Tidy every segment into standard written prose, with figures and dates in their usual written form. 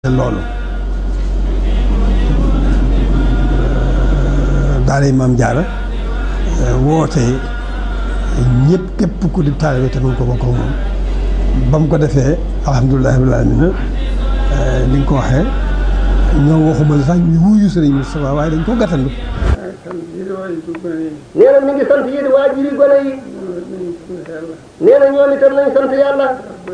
loolu daara Maam Jaara woote ñëpp képp ku di taalibe te nu ko bokk moom ba mu ko defee alhamdulilah rabbil aalamiina ni nga ko waxee ñoom waxuma la sax ñu wuyu Sëriñ Moustapha waaye dañ ko gàttandu. nee na mi ngi sant yéen waajuri gone yi. nee na ñoom itam nañ sant yàlla.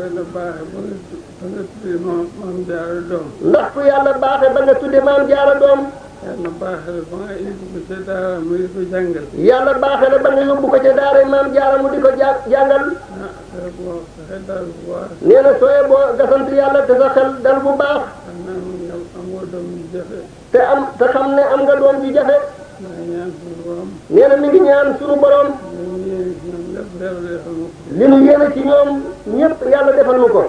ndax ku yàlla baaxee ba nga tudde Maam Jaara doom. yàlla baaxee la ba nga yóbbu ko ca daara mu di ko jàngal. yàlla baaxee la ba nga yóbbu ko ca daara Maam Jaara mu di ko jàngal. nee na sooyee boo nga sant yàlla te sa xel dal bu baax. te xam ne am nga doom ji jafe. nee na mi ngi ñaan suñu borom. li nu yéene ci ñoom ñëpp yàlla defal nu ko.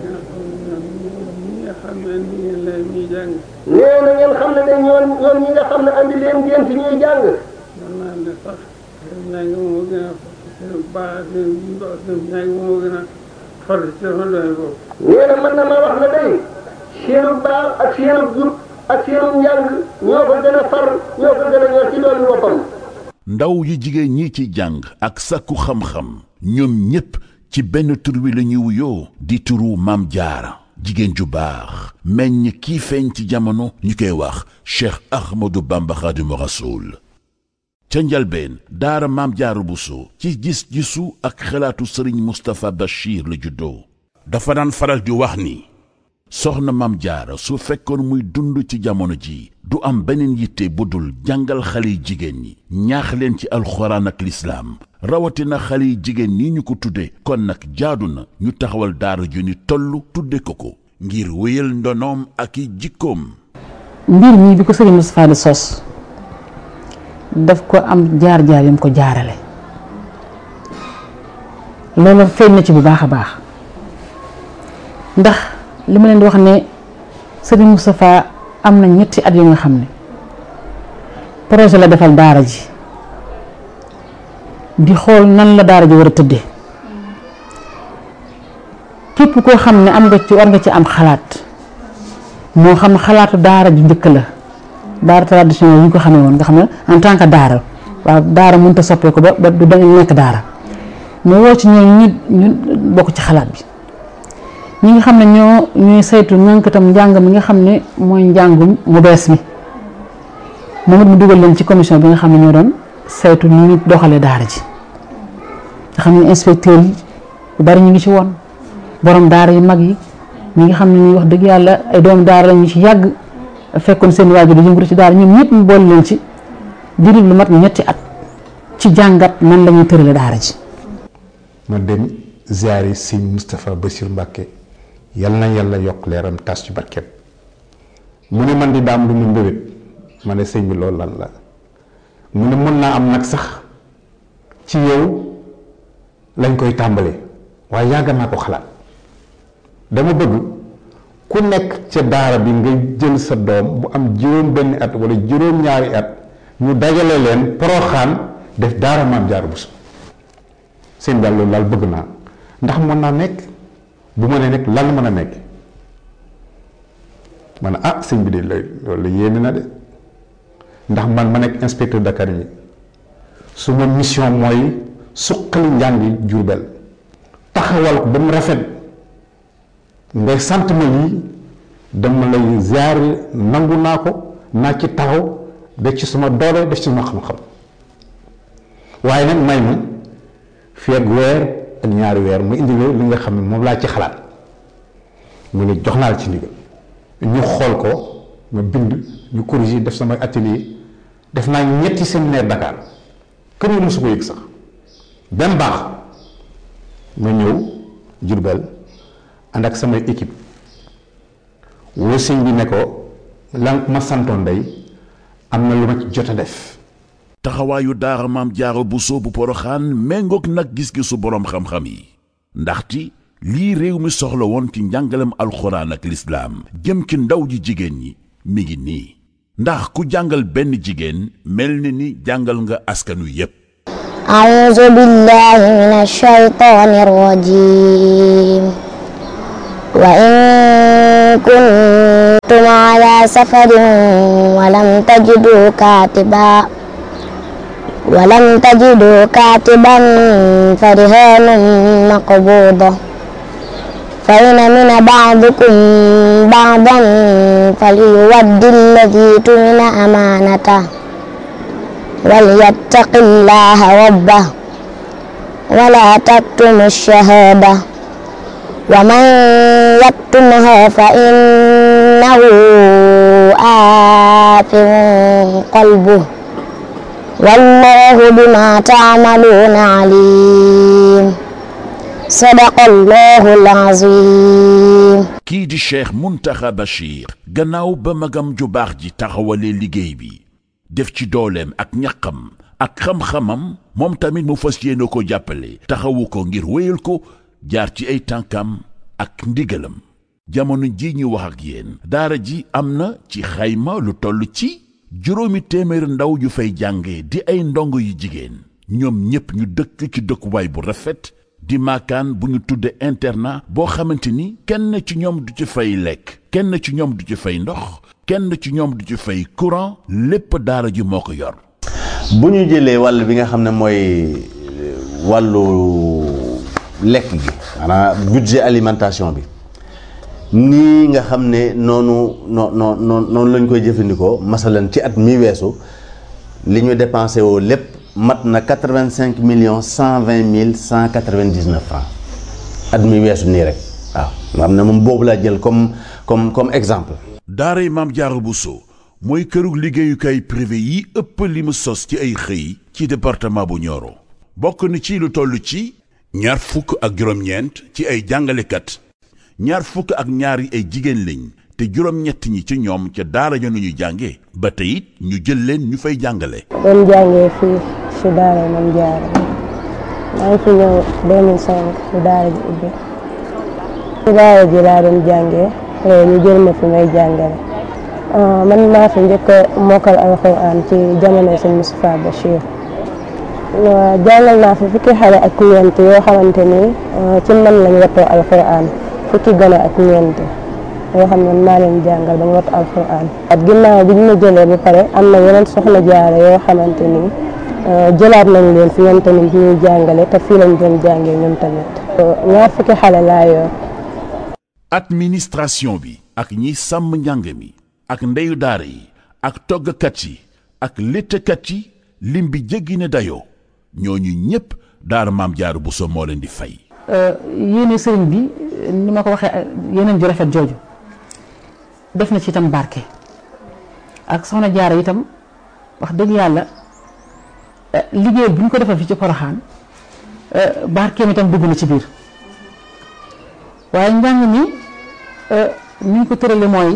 nee na ngeen xam ne de ñoom ñi nga xam ne andi leen ngeen fi ñuy jàng. nee na mën na ma wax ne day seenu baax ak seenu jub ak seenu njàng ñoo ko gën a far ñoo ko gën a ñor ci doomu boppam. ndaw yi jigéen ñi ci jàng ak sakku xam-xam ñoom ñépp ci benn tur wi la ñuy wuyoo di turu Maam Jaara jigéen ju baax meññ kii feeñ ci jamono ñu koy wax Cheikh Ahmadou Bamba Khadimu Rasoul ca njalbeen daara Maam Jaara Buso ci gis-gisu ak xalaatu Sëriñ Moustapha Bachir la juddoo dafa daan faral di wax ni soxna Maam Jaara su fekkoon muy dund ci jamono ji du am beneen yitte bu dul jàngal xale yi jigéen ñi ñaax leen ci alxuraan ak lislaam rawatina xale yi jigéen ñi ñu ko tudde kon nag jaadu na ñu taxawal daara ju ni toll tudde ko ngir wéyal ndonoom ak i jikkoom. mbir mi bi ko Sëriñ Moustapha di sos daf ko am jaar-jaar yam ko jaarale loolu feeñ na ci bu baax a baax ndax li ma leen di wax ne Sëriñ Moustapha am na ñetti at yu nga xam ne projet la defal daara ji di xool nan la daara ji war a tëddee képp koo xam ne war nga ci am xalaat moo xam xalaatu daara ji njëkk la daara traditionnel yi ñu ko xamee woon nga xam ne en tant que daara waaw daara mënut a soppee ko ba du dañu nekk daara mu woo ci ñooñu ñu bokk ci xalaat bi. ñi nga xam ne ñooy saytu ñànkatam njàng mi nga xam ne mooy njàngum mu bees mi moom it mu dugal leen ci commission bi nga xam ne ñoo doon saytu ni ñu doxalee daara ji nga xam ne inspecteur yi yu bari ñu ngi ci woon borom daara yu mag yi ñi nga xam ne ñuy wax dëgg yàlla ay doomu daara la ñu ci yàgg fekkoon seen waajur di yëngatu ci daara ñoom ñëpp mu boole leen ci diiru lu mat ñetti at ci jàngat nan la ñuy tërale daara ji. ma dem ziyaari Sëñ Moustapha Bachir Mbacke. yal na yàlla yokk leeram tas ci barkeem mu ne man di daam lu mu mbébét ma ne sëñ bi loolu lan la mu ne mën naa am nag sax ci yow lañ koy tàmbalee waaye yàgg naa ko xalaat dama bëgg ku nekk ca daara bi nga jël sa doom bu am juróom benn at wala juróom ñaari at ñu dajale leen Poroxaan def daara Maam Jaara Buso sëñ bi loolu daal bëgg naa ndax mën naa nekk bu ma nee nekk lan mën a nekk ma ne sëñ bi de loolu la yéeme na de ndax man ma nekk inspecteur d'académie su ma mission mooy suqali njàngi Jurbel taxawal ko ba mu rafet ngay sant ma lii dama lay ziar nangu naa ko naa ci taxaw def ci suma doole def ci suma xam-xam waaye nag may ma fii ak weer ak ñaari weer mu indi li nga xam ne moom laa ci xalaat mu ne jox naa la ci ndigal ñu xool ko ma bind ñu corriger def sama atelier def naa ñetti séminaire Dakar kër yi mosu ko yëg sax benn baax ma ñëw Jurbel ànd ak samay équipe woo sëñ bi ne ko lan ma santoon day am na lu ma ci jot a def. taxawaayu daara Maam Jaara Buso bu Poroxaan méngoog nag gis-gisu boroom xam-xam yi ndaxte lii réew mi soxla woon ci njàngalem alxuraan ak lislaam jëm ci ndaw ji jigéen ñi mi ngi nii ndax ku jàngal benn jigéen mel ni jàngal nga askanu yépp. a'uuzu billaahi minash shaytaanir rajiim wa in كنتم على سفر ولم تجدوا كاتبا فرهان مقبوضة فإن من بعضكم بعضا فليؤد الذي اؤتمن أمانته وليتق الله ربه ولا تكتموا الشهادة ومن يكتمها فإنه آثم قلبه والله بما تعملون عليم صدق الله العظيم. kii di Cheikh Mountakha Bachir gannaaw ba magam ju baax ji taxawalee liggéey bi def ci dooleem ak ñaqam ak xam-xamam moom tamit mu fas yéene ko jàppale taxawu ko ngir wéyal ko jaar ci ay tànkam ak ndigalam. jamono ji ñu wax ak yéen daara ji am na ci xayma lu toll ci 700 ndaw yu fay jànge di ay ndongo yu jigéen ñoom ñépp ñu dëkk ci dëkkuwaay bu rafet di maakaan bu ñu tudde internat boo xamante ni kenn ci ñoom du ci fay lekk kenn ci ñoom du ci fay ndox kenn ci ñoom du ci fay courant lépp daara ji moo ko yor. bu ñu jëlee wàll bi nga xam ne mooy wàllu lekk gi maanaam budget alimentation bi nii nga xam ne noonu lañ koy jëfandikoo masalan ci at mi weesu li ñu dépensé woo lépp mat na 85 millions 120 mille 199 francs at mi weesu nii rek waaw nga xam ne moom boobu laa jël comme exemple. daaray Maam Jaara Buso mooy kërug liggéeyukaay privé yi ëpp li mu sos ci ay xëy ci département bu Nioro bokk na ci lu toll ci 29 ci ay jàngalekat 22 ay jigéen lañ te 7 ñi ci ñoom ca daara ja nu ñu jànge ba tey it ñu jël leen ñu fay jàngale. doon jàngee fii ci daara Maam Jaara maa ngi fi ñëw 2005 ci daara ji ubbi ci daara ji laa doon jàngee ñu jël ma fi may jàngale. man maa fi njëkk a mokkal alxuraan ci jamono sëñ Moustapha Bachir jàngal naa fi fukki xale ak ñeent yoo xamante ni ci man lañ wattoo alxuraan fukki gone ak ñeent yoo xam ne maa leen jàngal ba ñu wattu alxuraan. at ginnaaw bi ñu ma jëlee ba pare am na yeneen soxna jaara yoo xamante ni jëlaat nañ leen fi ñoom tamit ñuy jàngale te fii lañ doon jàngee ñoom tamit. ñaar fukki xale laa yor. administration bi ak ñi sàmm njàng mi ak ndeyu daara yi ak toggkat yi ak léttkat yi lim bi jéggi na dayoo ñooñu ñépp daara Maam Jaara Buso moo leen di fay. yéene sëriñ bi ni ma ko waxee yeneen ju rafet jooju def na ci itam barke ak soxna Jaara itam wax dëgg yàlla liggéey bu ñu ko defal fi ci Poroxaan barkeem itam dugg na ci biir waaye njàng mi ni ñu ko tërale mooy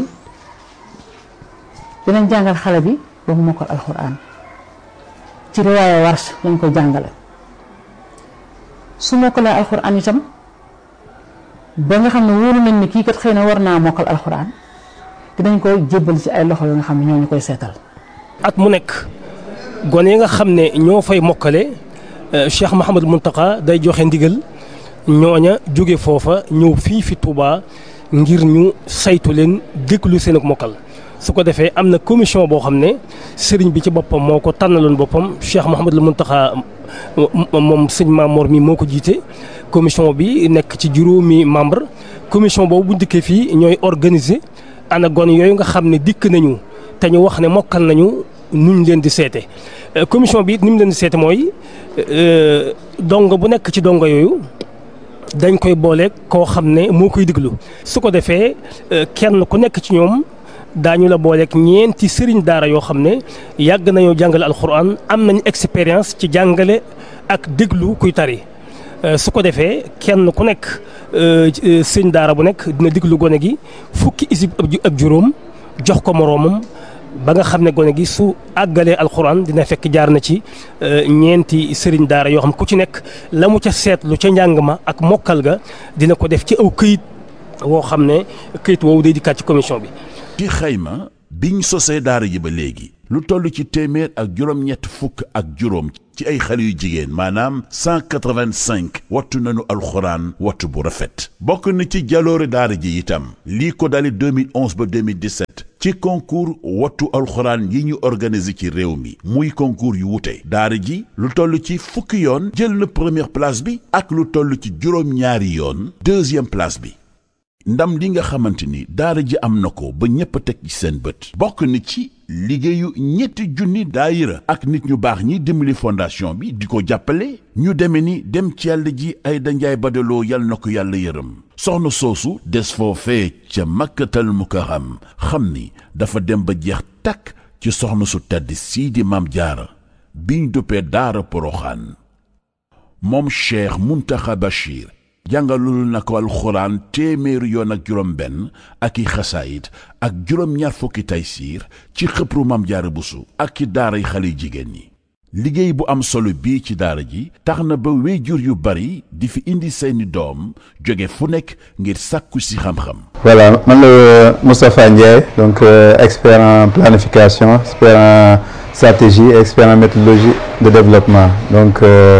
dinañ jàngal xale bi ba mu mokkal alxuraan ci riwaaya Warsh lañ ko jàngale su mokkalee alxuraan itam ba nga xam ne wóolu nañ ni kii kat xëy na war naa mokkal alxuraan dinañ ko jébbal ci ay loxo yoo nga xam ne ñoo ñu koy seetal. at mu nekk gone yi nga xam ne ñoo fay mokkale Cheikh Mouhamadou Mountakha day joxe ndigal ñooña jóge foofa ñëw fii fi Touba ngir ñu saytu leen déglu seen ak mokkal. su ko defee am na commission boo xam ne sëriñ bi ci boppam moo ko tànnaloon boppam Cheikh Mouhamadou Mountakha moom sëñ Mamor mi moo ko jiite commission bi nekk ci 5 membre commission boobu bu dikkee fii ñooy organiser ana gone yooyu nga xam ne dikk nañu te ñu wax ne mokkal nañu nuñ leen di seete commission bi it ni mu leen di seete mooy dongo bu nekk ci dongo yooyu dañ koy boole koo xam ne moo koy diglu su ko defee kenn ku nekk ci ñoom daañu la booleeg ñeenti sëriñ daara yoo xam ne yàgg nañoo jàngale alxuraan am nañ expérience ci jàngale ak déglu kuy tari su ko defee kenn ku nekk sëriñ daara bu nekk dina déglu gone gi fukki isib ak juróom jox ko moroomam ba nga xam ne gone gi su àggalee alxuraan dina fekk jaar na ci ñeenti sëriñ daara yoo xam ku ci nekk la mu ca seetlu ca njàng ma ak mokkal ga dina ko def ci aw këyit woo xam ne këyit woowu day dikkaat ci commission bi. ci xayma biñ sosee daara ji ba léegi lu toll ci téeméer ak juróom-ñett fukk ak juróom ci ay xale yu jigéen maanaam 185 wattu nañu alxuraan wattu bu rafet. bokk na ci jaloore daara ji itam lii ko dali 2011 ba 2017 ci concours wattu alxuraan yi ñu organisé ci réew mi muy concours yu wute. daara ji lu toll ci fukki yoon jël na première place bi ak lu toll ci juróom-ñaari yoon deuxième place bi. ndam li nga xamante ni daara ji am na ko ba ñépp a teg ci seen bët bokk na ci liggéeyu ñetti junni daayira ak nit ñu baax ñi dimbali fondation bi di ko jàppale ñu deme ni dem ci yàlla ji Ayda Njaay Badaloo yal na ko yàlla yërëm soxna soosu des foofee ca Makkatal Mukarram xam ni dafa dem ba jeex takk ci soxna su tedd sii di Maam Jaara biñ duppee daara Poroxaan moom Cheikh Muntaxa Bachir jàngalul na ko alxuraan téeméeri yoon ak juróom benn ak i xasaayit ak juróom-ñaar fukki taysiir ci xëpru Maam Jaara Buso ak ci daaray xale jigéen ñi. liggéey bu am solo bii ci daara ji tax na ba wéyjur yu bari di fi indi seeni doom jóge fu nekk ngir sàkku si xam-xam. Voilà, man la Moustapha Ndiaye donc expert en planification, expert en stratégie et expert en méthodologie de développement donc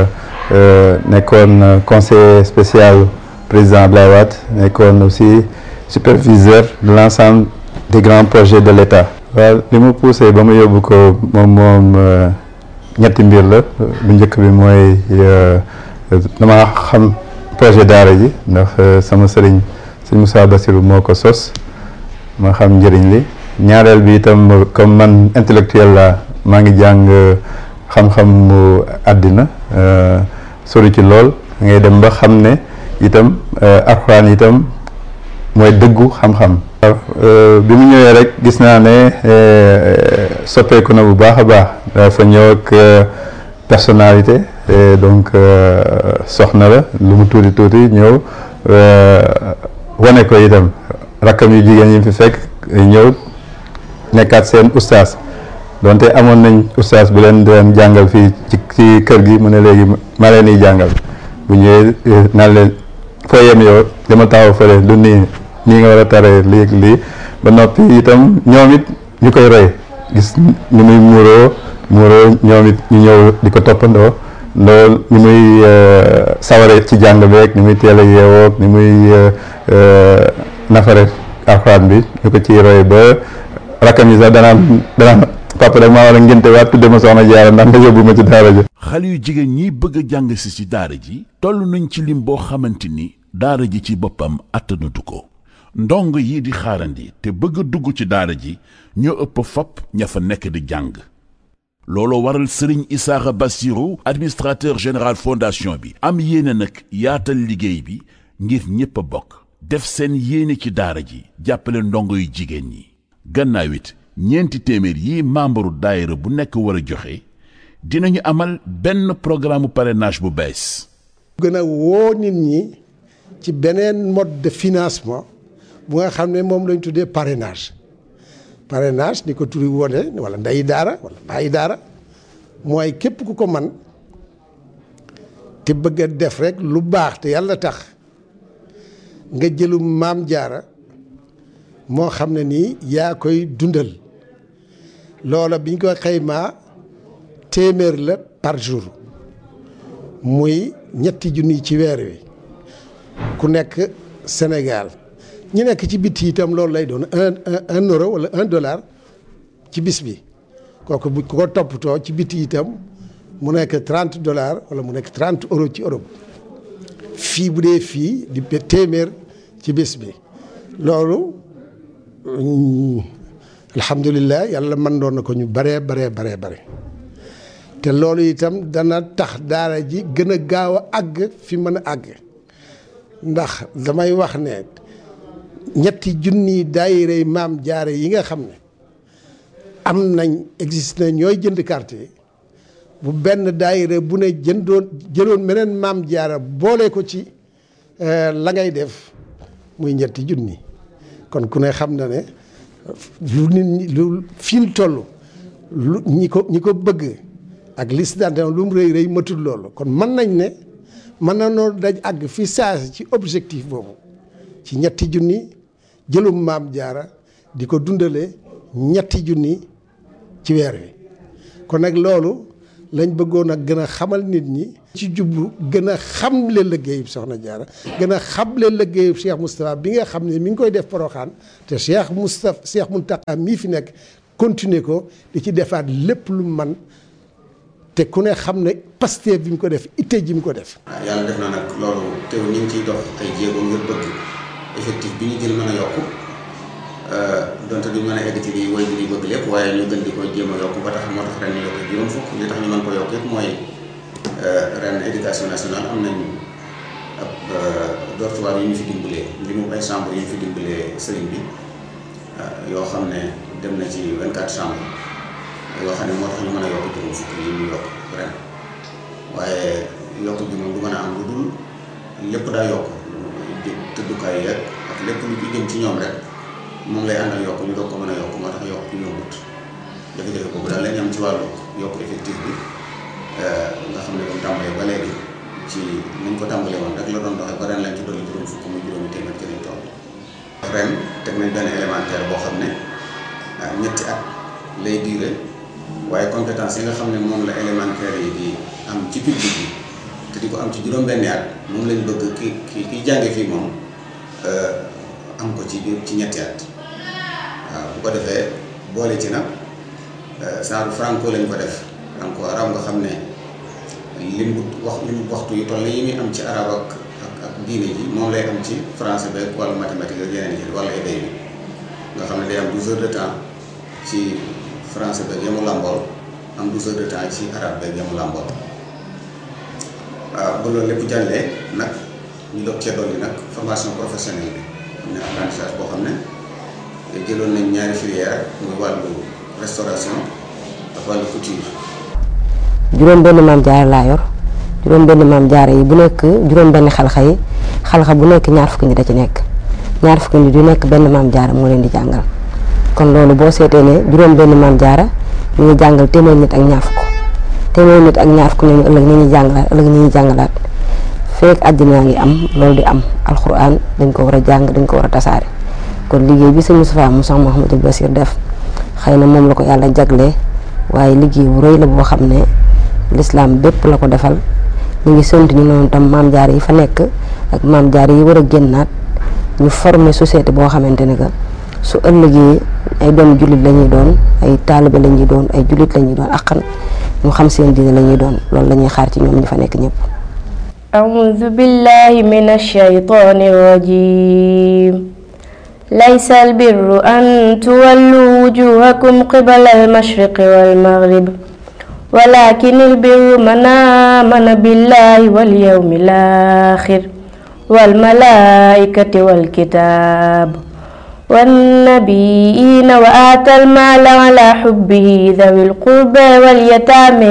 nekkoon conseiller spécial président Abdoulaye Wade nekkoon aussi superviseur de l'ensemble des grands projets de l'État. waaw li mu poussé ba mu yóbbu ko moom ñetti mbir la bu njëkk bi mooy dama xam projet daara ji ndax sama sëriñ Moussa Bassirou moo ko sos ma xam njëriñ li ñaareel bi itam comme man intellectuel la maa ngi jàng xam-xam mu àddina sori ci lool ngay dem ba xam ne itam alxuraan itam mooy dëggu xam-xam. bi mu ñëwee rek gis naa ne soppeeku na bu baax a baax dafa ñëw ak personnalité donc soxna la lu mu tuuti tuuti ñëw wane ko itam rakkam yu jigéen yi fi fekk ñëw nekkaat seen ustaas donte amoon nañ ustaas bu leen doon jàngal fii ci kër gi mu ne léegi ma leen di jàngal bu ñëwee naan leen foo yem yow dama taxaw fële du nii nga war a taree lii ba noppi itam ñoom it ñu koy roy gis ni muy muuroo ñoom it ñu ñëw di ko toppandoo loolu ni muy saware ci jàng beeg ni muy teel a yeewoog ni muy nafare alxuraan bi ñu ko ciy roy ba rakkam yi sax danaan papa rek maa war a ngénte waat tudde ma soxna Jaara ndax nga yóbbu ma ci daara ji. xale yu jigéen ñi bëgg a jàng si ci daara ji toll nañ ci lim boo xamante ni daara ji ci boppam attanatu ko ndong yi di xaarandi te bëgg a dugg ci daara ji ñoo ëpp fopp ña fa nekk di jàng looloo waral Serigne Issakha Bassirou administrateur général fondation bi am yéene nag yaatal liggéey bi ngir ñépp a bokk def seen yéene ci daara ji jàppale ndongo yu jigéen ñi gannaaw it ñeenti téeméer yi membre daayira bu nekk war a joxe dinañu amal benn programme parrainage bu bees. gën a woo nit ñi ci beneen mode de financement bu nga xam ne moom lañ tuddee parrainage ni ko turi wone wala ndeyi daara wala bàyyi daara mooy képp ku ko man te bëgg a def rek lu baax te yàlla tax nga jëlu Maam Jaara moo xam ne nii yaa koy dundal loola biñ ko xaymaa téeméer la par jour muy ñetti junni ci weer wi ku nekk Sénégal ñu nekk ci bitti itam loolu lay doon un euro wala $1 ci bis bi kooku bu ko toppatoo ci bitti itam mu nekk $30 wala mu nekk 30 euros ci Europe fii bu dee fii di téeméer ci bis bi loolu alhamdulilah yàlla mën doon na ko ñu bare te loolu itam dana tax daara ji gën a gaaw a àgg fi mën a àgg ndax damay wax ne ñetti junni daayira Maam Jaara yi nga xam ne am nañ existe na ñooy jënd carte bu benn daayira bu ne jëloon meneen Maam Jaara boole ko ci la ngay def muy ñetti junni kon ku ne xam na ne lu nit ñi lu fi ñu toll lu ñi ko bëgg ak liste d'adhésion lu mu rëy matul loolu kon mën nañ ne mën na noo daj àgg fi saasi ci objectif boobu ci ñetti junni jëlum Maam Jaara di ko dundale ñetti junni ci weer wi kon nag loolu lañ bëggoon a gën a xamal nit ñi ci jublu gën a xamle liggéeyub Soxna Jaara gën a xamle liggéeyub Cheikh Moustapha bi nga xam ne mi ngi koy def Porokhane te Cheikh Mountakha mii fi nekk continuer ko di ci defaat lépp lu man te ku ne xam ne Pastef bi mu ko def itte ji mu ko def. yàlla def na nag loolu teew ñu ngi ciy dox ay jéego ngir bëgg effectif bi ñu jël mën a yokku donte duñ mën a egg ci lii woy bi di bëgg lépp waaye ñu gën di ko jéem a yokku ba tax moo tax ren ñu yokk juróom fukk li tax ñu mën ko yokk yëpp mooy ren éducation nationale am nañ ab dortoir yu ñu fi dimbalee li mu ay chambre yu ñu fi dimbalee sëriñ bi yoo xam ne dem na ci 24 chambres yoo xam ne moo tax ñu mën a yokk juróom fukk yi ñu yokk ren waaye yokk bi moom du mën a am lu dul lépp daa yokk tëddukaay yeeg ak lépp lu ci jëm ci ñoom rek moom lay àndal yokk ñu doog ko mën a yokk moo tax yokk bi yombut jafe-jafe boobu daal lañ am ci wàllu yokk effectif bi nga xam ne comme tàmbalee ba léegi ci niñ ko tàmbalee woon rek la doon doxee ba ren lañ ci dolli juróom fukk muy juróomi téeméer ci lañ toll ren teg nañ benn élémentaire boo xam ne ñetti at lay diire waaye compétence yi nga xam ne moom la élémentaire yi di am ci public bi te di ko am ci juróom-benni at moom lañ bëgg ki jànge fii moom am ko ci ñetti at waaw bu ko defee boole ci nag genre franco lañ ko def franco arab nga xam ne lim waxtu yu toll yi muy am ci arab ak diine ji moom lay am ci français beeg wàllu mathématique ak yeneen yi wala éday bi nga xam ne day am 12 heures de temps ci français beeg yamu làmbool am 12 heures de temps ci arabe beeg yamu làmbool waaw ba loolu lépp jàllee nag ñu doog cee dolli nag formation professionnelle bi am na apprentissage boo xam ne jëloon nañ ñaari filière muy wàllu restauration ak wàllu couture. juróom benn maam jaara laa yor juróom benn maam jaara yi bu nekk juróom benn xalxa yi xalxa bu nekk ñaar fukki nit da ci nekk ñaar fukki nit yu nekk benn maam jaara moo leen di jàngal kon loolu boo seetee ne juróom benn maam jaara ñu ngi jàngal téeméer nit ak ñaar fukk téeméer nit ak ñaar fukk ñooñu ëllëg ni ñuy jàngalaat ëllëg ni ñuy jàngalaat feek àddina ngi am loolu di am alxuraan dañ ko war a jàng dañ ko war a tasaare kon liggéey bi sëñ Moustapha mu sax Mouhamadou Bassir def xëy na moom la ko yàlla jaglee waaye liggéey bu rëy la boo xam ne l'islam bépp la ko defal ñu ngi sant ñu noonu tam maam jaar yi fa nekk ak maam jaar yi war a génnaat ñu former société boo xamante ne que su ëllëgee ay doom jullit la ñuy doon ay taalibe la ñuy doon ay jullit la ñuy doon akkan ñu xam seen diine la ñuy doon loolu la ñuy xaar ci ñoom ñi fa nekk ñëpp. أعوذ بالله من الشيطان الرجيم ليس البر أن تولوا وجوهكم قبل المشرق والمغرب ولكن البر من آمن بالله واليوم الآخر والملائكة والكتاب والنبيين وآتى المال على حبه ذوي القربى واليتامى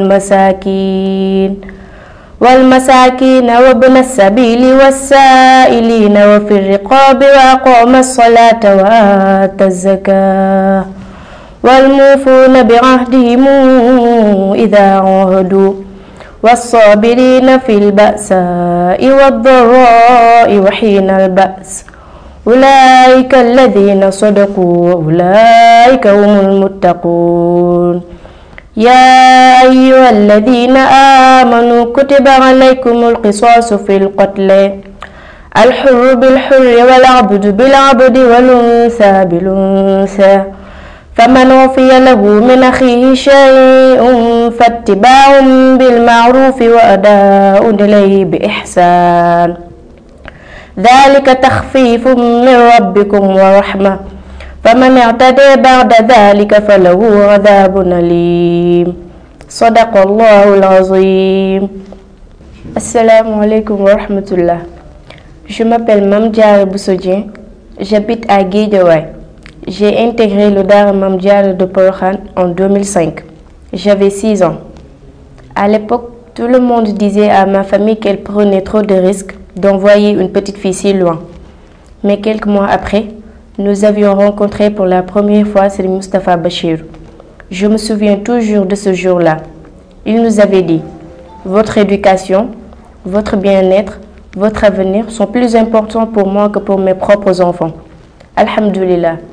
والمساكين وابن السبيل والسائلين وفي الرقاب وأقام الصلاة وآتى الزكاة والموفون بعهدهم إذا عاهدوا والصابرين في البأساء والضراء وحين البأس أولئك الذين صدقوا وأولئك هم المتقون يا أيها الذين آمنوا كتب عليكم القصاص في القتل الحر بالحر والعبد بالعبد والأنثى بالأنثى فمن عفي له من أخيه شيء فاتباع بالمعروف وأداء إليه بإحسان ذلك تخفيف من ربكم ورحمة فمن اعتدى بعد ذلك فله عذاب أليم صدق الله العظيم. Assalamu alaikum wa rahmatullah. Je m'appelle Mame Diarra Bousso Dieng, j'habite à Guédiawaye. J'ai intégré le Daara Mame Diarra de Porokhane en 2005. J'avais 6 ans. À l'époque, tout le monde disait à ma famille qu'elle prenait trop de risques d'envoyer une petite fille si loin. Mais quelques mois après, nous avions rencontré pour la première fois Serigne Moustapha Bachir. Je me souviens toujours de ce jour-là. Il nous avait dit: votre éducation, votre bien-être, votre avenir sont plus importants pour moi que pour mes propres enfants. Alhamdulillah,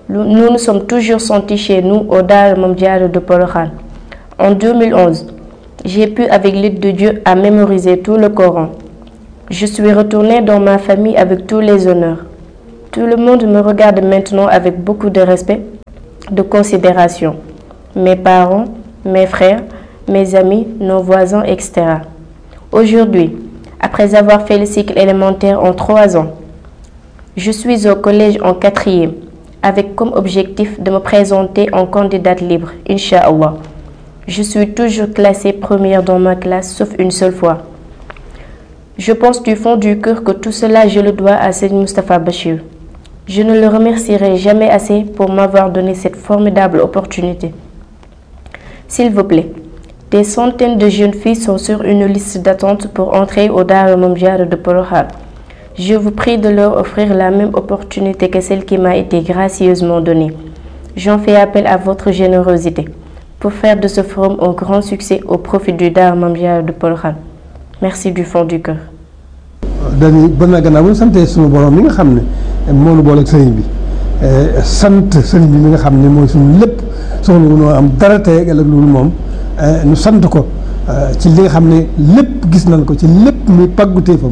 nous nous sommes toujours sentis chez nous au Daara Mame Diarra de Porokhane. En 2011, j'ai pu, avec l'aide de Dieu, à mémoriser tout le Coran. Je suis retournée dans ma famille avec tous les honneurs. Tout le monde me regarde maintenant avec beaucoup de respect, de considération. Mes parents, mes frères, mes amis, nos voisins, etc. Aujourd'hui, après avoir fait le cycle élémentaire en 3 ans, je suis au collège en 4e, avec comme objectif de me présenter en candidate libre, Inch'Allah. Je suis toujours classée première dans ma classe, sauf une seule fois. Je pense du fond du cœur que tout cela, je le dois à Serigne Moustapha Bachir. Je ne le remercierai jamais assez pour m'avoir donné cette formidable opportunité. S'il vous plaît, des centaines de jeunes filles sont sur une liste d'attente pour entrer au Daara Mame Diarra de Porokhane. Je vous prie de leur offrir la même opportunité que celle qui m'a été gracieusement donnée. J'en fais appel à votre générosité pour faire de ce forum un grand succès au profit du Daara Mame Diarra de Porokhane. Merci du fond du cœur. dañuy ba na gannaaw bu ñu santee suñu borom mi nga xam ne moo nu boole ak sëriñ bi sant sëriñ bi mi nga xam ne mooy suñu lépp soxla wu noo am dara tey ak loolu moom ñu sant ko ci li nga xam ne lépp gis nañ ko ci lépp muy pàgguteefam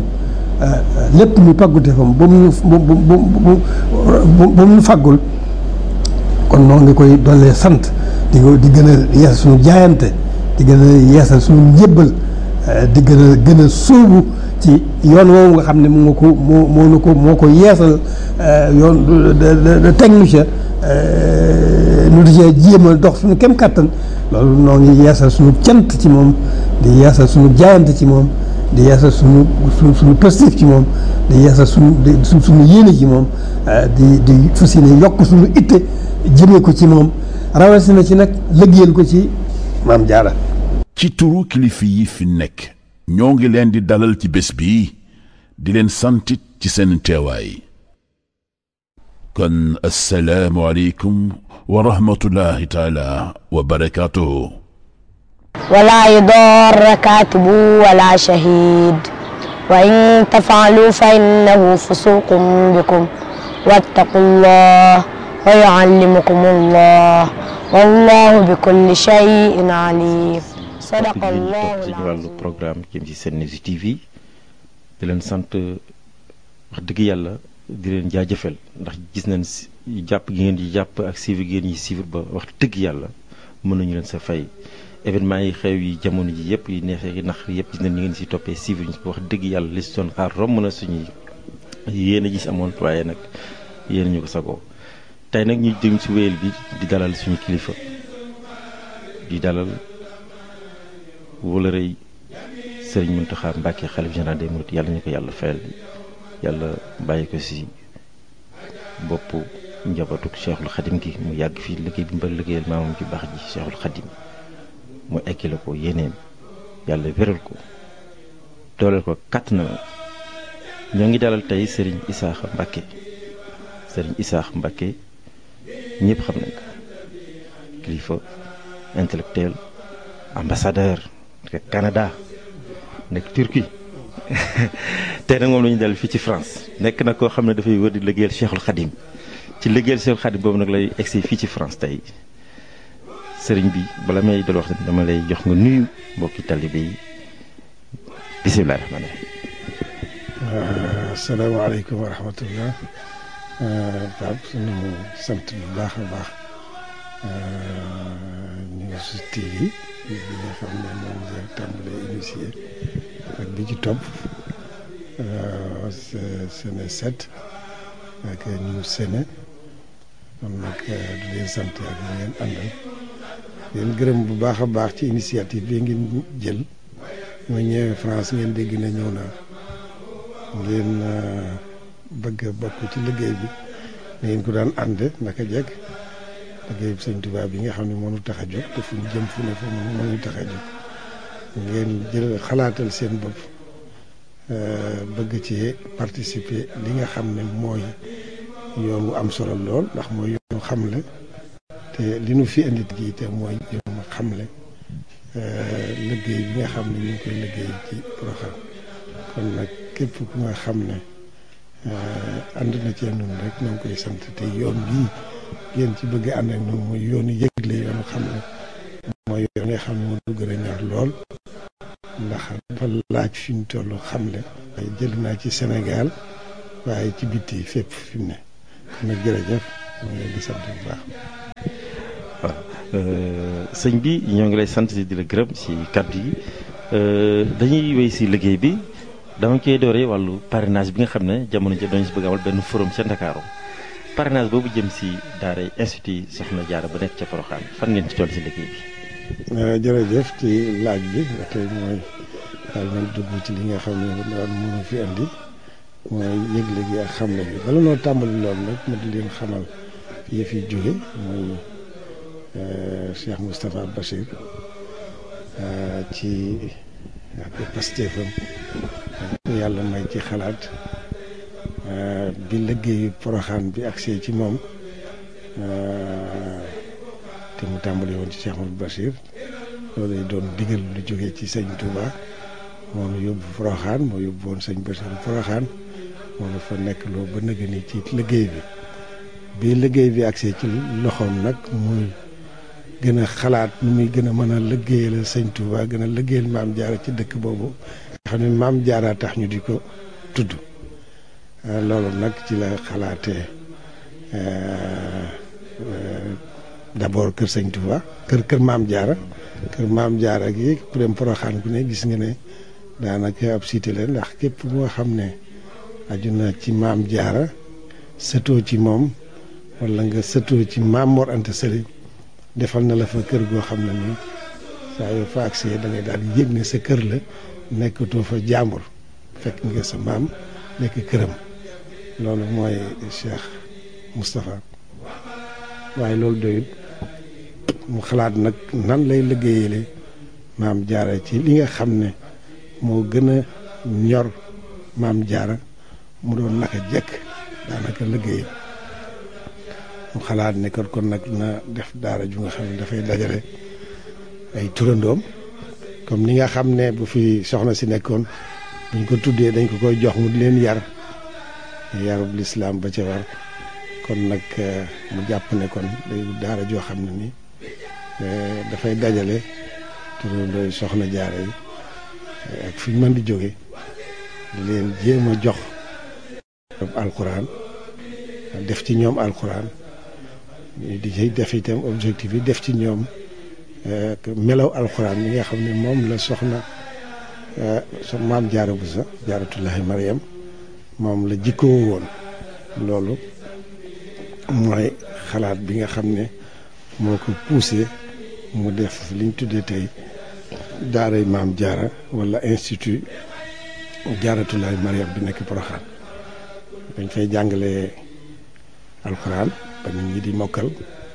ba mu fàggul kon noo ngi koy doolee sant di gën a yeesal suñu jaayante di gën a yeesal suñu njébbal di gën a sóobu ci yoon woowu nga xam ne moo ko yeesal yoon teg nu ca nu di cee jéem a dox suñu kem kàttan loolu noo ngi yeesal suñu cant ci moom di yeesal suñu jaayante ci moom di yeesal suñu positif ci moom di yeesal suñu yéene ci moom di fas yéene yokk suñu itte jëmee ko ci moom rawatina ci nag liggéeyal ko ci Mame Diarra. ci turu kilifa yi fi nekk ñoo ngi leen di dalal ci bés bi di leen santit ci seen teewaay kon assalaamu aleykum wa rahmatullahi taala wa barakaatuhu ولا يضار كاتب ولا شهيد وإن تفعلوا فإنه فسوق بكم واتقوا الله ويعلمكم الله والله بكل شيء عليم صدق الله العظيم. wàllu programme jëm ci Sen News TV di leen sant wax dëgg yàlla di leen jaajëfal ndax gis nañ jàpp gi ngeen di jàpp ak suivre gi ngeen yi suivre ba wax dëgg yàlla mën nañu leen sa fay événement yi xew yi jamono ji yëpp yi neexee nax yëpp gis nañ ni ngeen si toppee suivre ñu wax dëgg yàlla li si doon xaar romb na suñuy yéen a gis amoon waaye nag yéen ñu ko sagoo tey nag ñu jëm si wéyal bi di dalal suñu kilifa di dalal wala rëy Serigne Mountakha Mbacké xalif général des mourides yàlla ñu ko yàlla fayal yàlla bàyyi ko si bopp njabootu Cheikhul Khadim gi mu yàgg fii liggéey bi mbal liggéeyal maamam ci baax ji Cheikhul Khadim mu ekki la ko yéeneem yàlla wéral ko dooleel ko kàtt na ñoo ngi dalal tey Serigne Issakha Mbacké Serigne Issakha Mbacké ñëpp xam nañ ko kilifa intellectuel ambassadeur nekk Canada nekk Turquie tey nag moom la ñu dalal fii ci France nekk na koo xam ne dafay wër di liggéeyal Cheikhul Khadim ci liggéeyal Cheikhul Khadim boobu nag lay egsi fii ci France tey sëriñ bi bala may dal wax dama lay jox nga nuyu mbokki talibé yi bisimilah rahmaani rahiim. asalaamaaleykum wa rahmatullah. Pape suñu sant bu baax a baax News TV bi nga xam ne moom la tàmbalee initié ak bi ci topp Séné 7 ak News Séné kon nag di leen sant ak ñi ngeen àndal leen gërëm bu baax a baax ci initiative bi ngeen jël ma ñëwee France ngeen dégg na ñëw naa ngeen bëgg a bokk ci liggéey bi na ngeen ko daan ànde naka jekk liggéey bi Sëñ Tuubaa bi nga xam ne moo ñu tax a jóg te fu ñu jëm fu ne fa moo ñu tax a jóg ngeen jël xalaatal seen bopp bëgg ci participer li nga xam ne mooy yoon wu am solo lool ndax mooy yoonu xamle te li nu fi indi gi te mooy yoonu xamle liggéey bi nga xam ne ñu ngi koy liggéey ci Porokhane kon nag képp ku nga xam ne ànd na cee noonu rek ñoo ngi koy sant te yoon bii ngeen ci bëgg ànd ak ñun muy yoonu yëgle yoonu xam ne mooy yoon nga xam ne moo du gën a ñor lool ndax dafa laaj fi ñu toll xamle waaye jël naa ci Sénégal waaye ci bitti fépp fi mu ne kon nag jërëjëf moo ngi leen di sant bu baax. waaw sëñ bi ñoo ngi lay sant di la gërëm si kàddu yi dañuy wéy si liggéey bi dama koy dooree wàllu parrainage bi nga xam ne jamono ji dañu si bëgg amal benn forum ca Ndakaaru parrainage boobu jëm si daara institut Soxna Jaara ba nekk ca Porokhane fan ngeen ci toll si liggéey bi. jërëjëf ci laaj bi tey mooy daal man dugg ci li nga xam ne daal mënu fi andi mooy yëgle gi ak xamle bi bala noo tàmbali loolu nag ma di leen xamal yëf yi jóge mooy Cheikh Moustapha Bachir ci ak pastéefam yàlla may ci xalaat bi liggéeyu Porokhane bi agsee ci moom te mu tàmbali woon ci Cheikh Mouhamadou Bachir loolu lay doon digal lu jógee ci sëñ Touba moo nu yóbbu Porokhane moo yóbbu woon sëñ Bachir Porokhane moo nu fa nekk loo ba nëgë ni ci liggéey bi liggéey bi agsee ci loxoom nag muy gën a xalaat nu muy gën a mën a liggéeyal sëñ Touba gën a liggéeyal Maam Jaara ci dëkk boobu nga xam ne Maam Jaara tax ñu di ko tudd loolu nag ci la xalaatee d'abord kër sëñ Touba kër Maam Jaara gi ku dem Porokhane ku ne gis nga ne daanaka ab cité la ndax képp moo xam ne aju na ci Maam Jaara sëtoo ci moom wala nga sëtoo ci Maam Mor Anta Sali defal na la fa kër goo xam ne nii saa yoo fa agsee da ngay daal di yëg ne sa kër la nekkatoo fa jàmbur fekk nga sa maam nekk këram loolu mooy Cheikh Moustapha waaye loolu doyut mu xalaat nag nan lay liggéeyale Maam Jaara ci li nga xam ne moo gën a ñor Maam Jaara mu doon naka jekk daanaka liggéey mu xalaat ne kon nag na def daara ju nga xam ne dafay dajale ay turandoom comme ni nga xam ne bu fi soxna si nekkoon buñ ko tuddee dañ ko koy jox mu di leen yarub lislaam ba ca war kon nag mu jàpp ne kon day daara joo xam ne ni dafay dajale turandooy Soxna Jaara yi ak fi mën di jóge di leen jéem a jox alxuraan def ci ñoom alxuraan di ci def itam objectif yi def ci ñoom melaw alxuraan yi nga xam ne moom la soxna Maam Jaara Buso Jaaratullaahi Mariam moom la jikkoo woon loolu mooy xalaat bi nga xam ne moo ko poussé mu def liñ tuddee tey daaray Maam Jaara wala institut Jaaratullaahi Mariam bi nekk Porokhane dañ fay jàngale alxuraan ba nit ñi di mokkal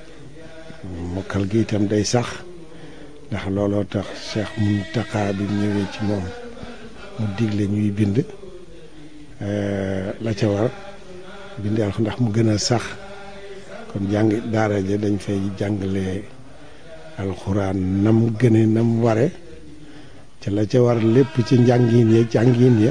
gi itam day sax ndax looloo tax Cheikh Mountakha bi ñëwee ci moom mu digle ñuy bind la ca war bind alxuraan ndax mu gën a sax kon jàng daara ja dañ fay jàngale alxuraan nam gëne nam ware ca la ca war lépp ci njàngin ya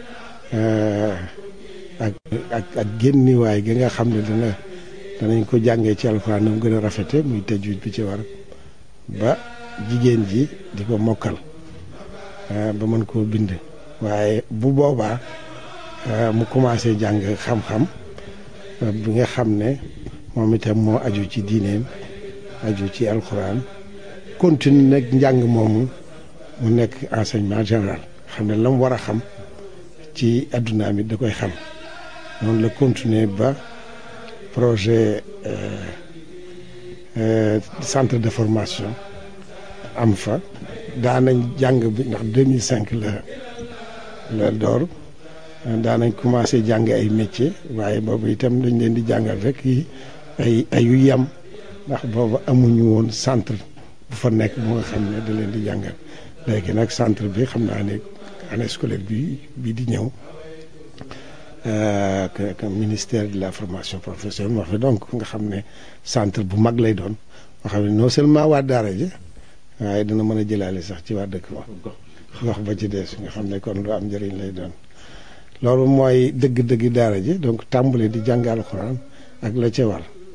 ak génniwaay gi nga xam ne danañ ko jàngee ci alxuraan nam gën a rafete muy tajwid bi ci war ba jigéen ji di ko mokkal ba mën koo bind waaye bu boobaa mu commencé jàng xam-xam bi nga xam ne moom itam moo aju ci diineem aju ci alxuraan continue nag njàng moomu mu nekk enseignement général xam ne la mu war a xam ci adduna mi da koy xam noonu la continuer ba projet centre de formation am fa daanañ jàng bi ndax 2005 la door daanañ commencé jàng ay métier waaye boobu itam dañ leen di jàngal rek yi ay yu yam ndax boobu amuñu woon centre bu fa nekk bu nga xam ne da leen di jàngal léegi nag centre bi xam naa ne année scolaire bi di ñëw que ministère de la formation professionnelle moo fi donc nga xam ne centre bu mag lay doon moo xam ne non seulement waa daara ji waaye dina mën a jëlaale sax ci waa dëkk ba gox ba ci des nga xam ne kon lu am njëriñ lay doon loolu mooy dëgg-dëgg daara ji donc tàmbale di jàng alxuraan ak la ca war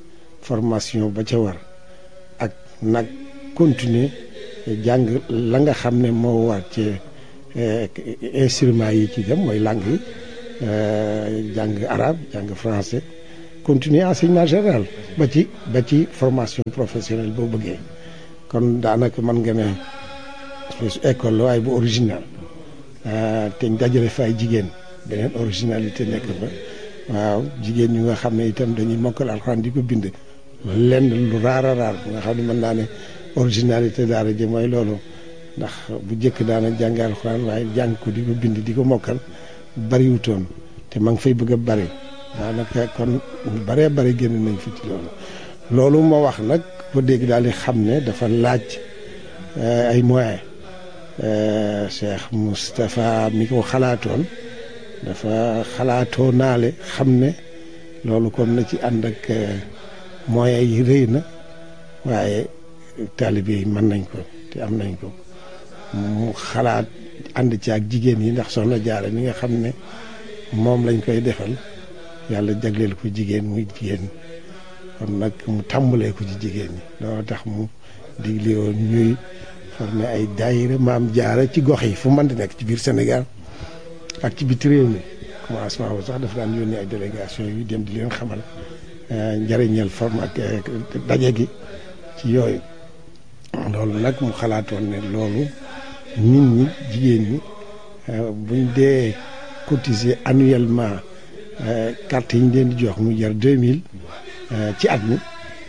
formation ba ca war ak nag continuer jàng la nga xam ne moo war ci instruments yi ci dem mooy langue yi jàng arabe jàng français continuer enseignement général ba ci formation professionnelle boo bëggee kon daanaka mën nga ne école la waaye bu original te ñu dajale fa ay jigéen beneen originalité nekk fa waaw jigéen ñi nga xam ne itam dañuy mokkal alxuraan di ko bind lenn lu raar a raar bu nga xam ne mën naa ne originalité daara ji mooy loolu ndax bu njëkk daana jàng alxuraan waaye jàng ko di ko bind di ko mokkal bariwutoon te ma ngi fay bëgg a bari daanaka kon baree bari génn nañ fi ci loolu moo wax nag ko dégg daal di xam ne dafa laaj ay moyens Cheikh Moustapha mi ko xalaatoon dafa xalaatoo naale xam ne loolu kon na ci ànd ak moyens yi rëy na waaye taalibe yi mën nañ ko te am nañ ko mu xalaat ànd ci ak jigéen yi ndax Soxna Jaara mi nga xam ne moom lañ koy defal yàlla jagleel ko jigéen muy jigéen kon nag mu tàmbalee ko ci jigéen ñi loolu tax mu digle woon ñuy formé ay daayira Maam Jaara ci gox yi fu mën di nekk ci biir Sénégal ak ci biti réew mi commencement bu sax dafa daan yónnee ay délégation yu dem di leen xamal njëriñal forme ak daje gi ci yooyu loolu nag mu xalaatoon ne loolu nit ñi jigéen ñi buñ dee cotiser annuellement carte yi ñu leen di jox mu jar 2000 ci at mi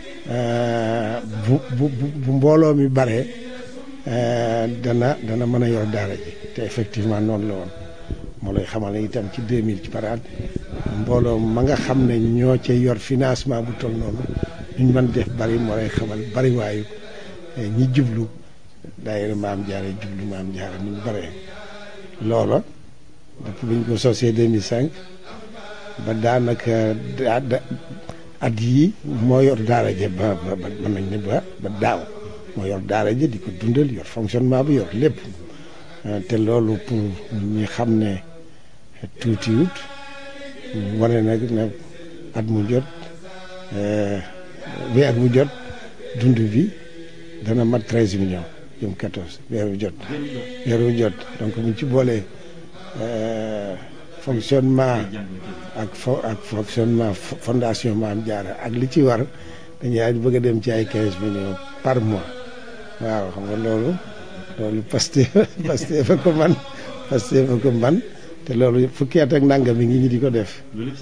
bu mbooloo mi baree dana mën a yor daara ji te effectivement noonu la woon moo lay xamal ne itam ci 2000 ci par at mbooloo ma nga xam ne ñoo ca yor financement bu toll noonu duñ mën def bari moo lay xamal bari waayu ñi jublu daayira Maam Jaara jublu Maam Jaara ni mu baree loola depuis biñ ko sosee 2005 ba daanaka at yii moo yor daara ja ba mën nañ ne ba daaw moo yor daara ja di ko dundal yor fonctionnement bi yor lépp te loolu pour ñi xam ne tuutiwut wane nag ne at mu jot weer bu jot dund bi dana mat 13 millions jëm 14 weer bu jot donc mu ci boolee fonctionnement ak fonctionnement fondation Maam Jaara ak li ci war dañuy bëgg a dem ci ay 15 millions par mois waaw xam nga loolu Pastef fa ko man te loolu fukki at ak nangam yi ngi ñi di ko def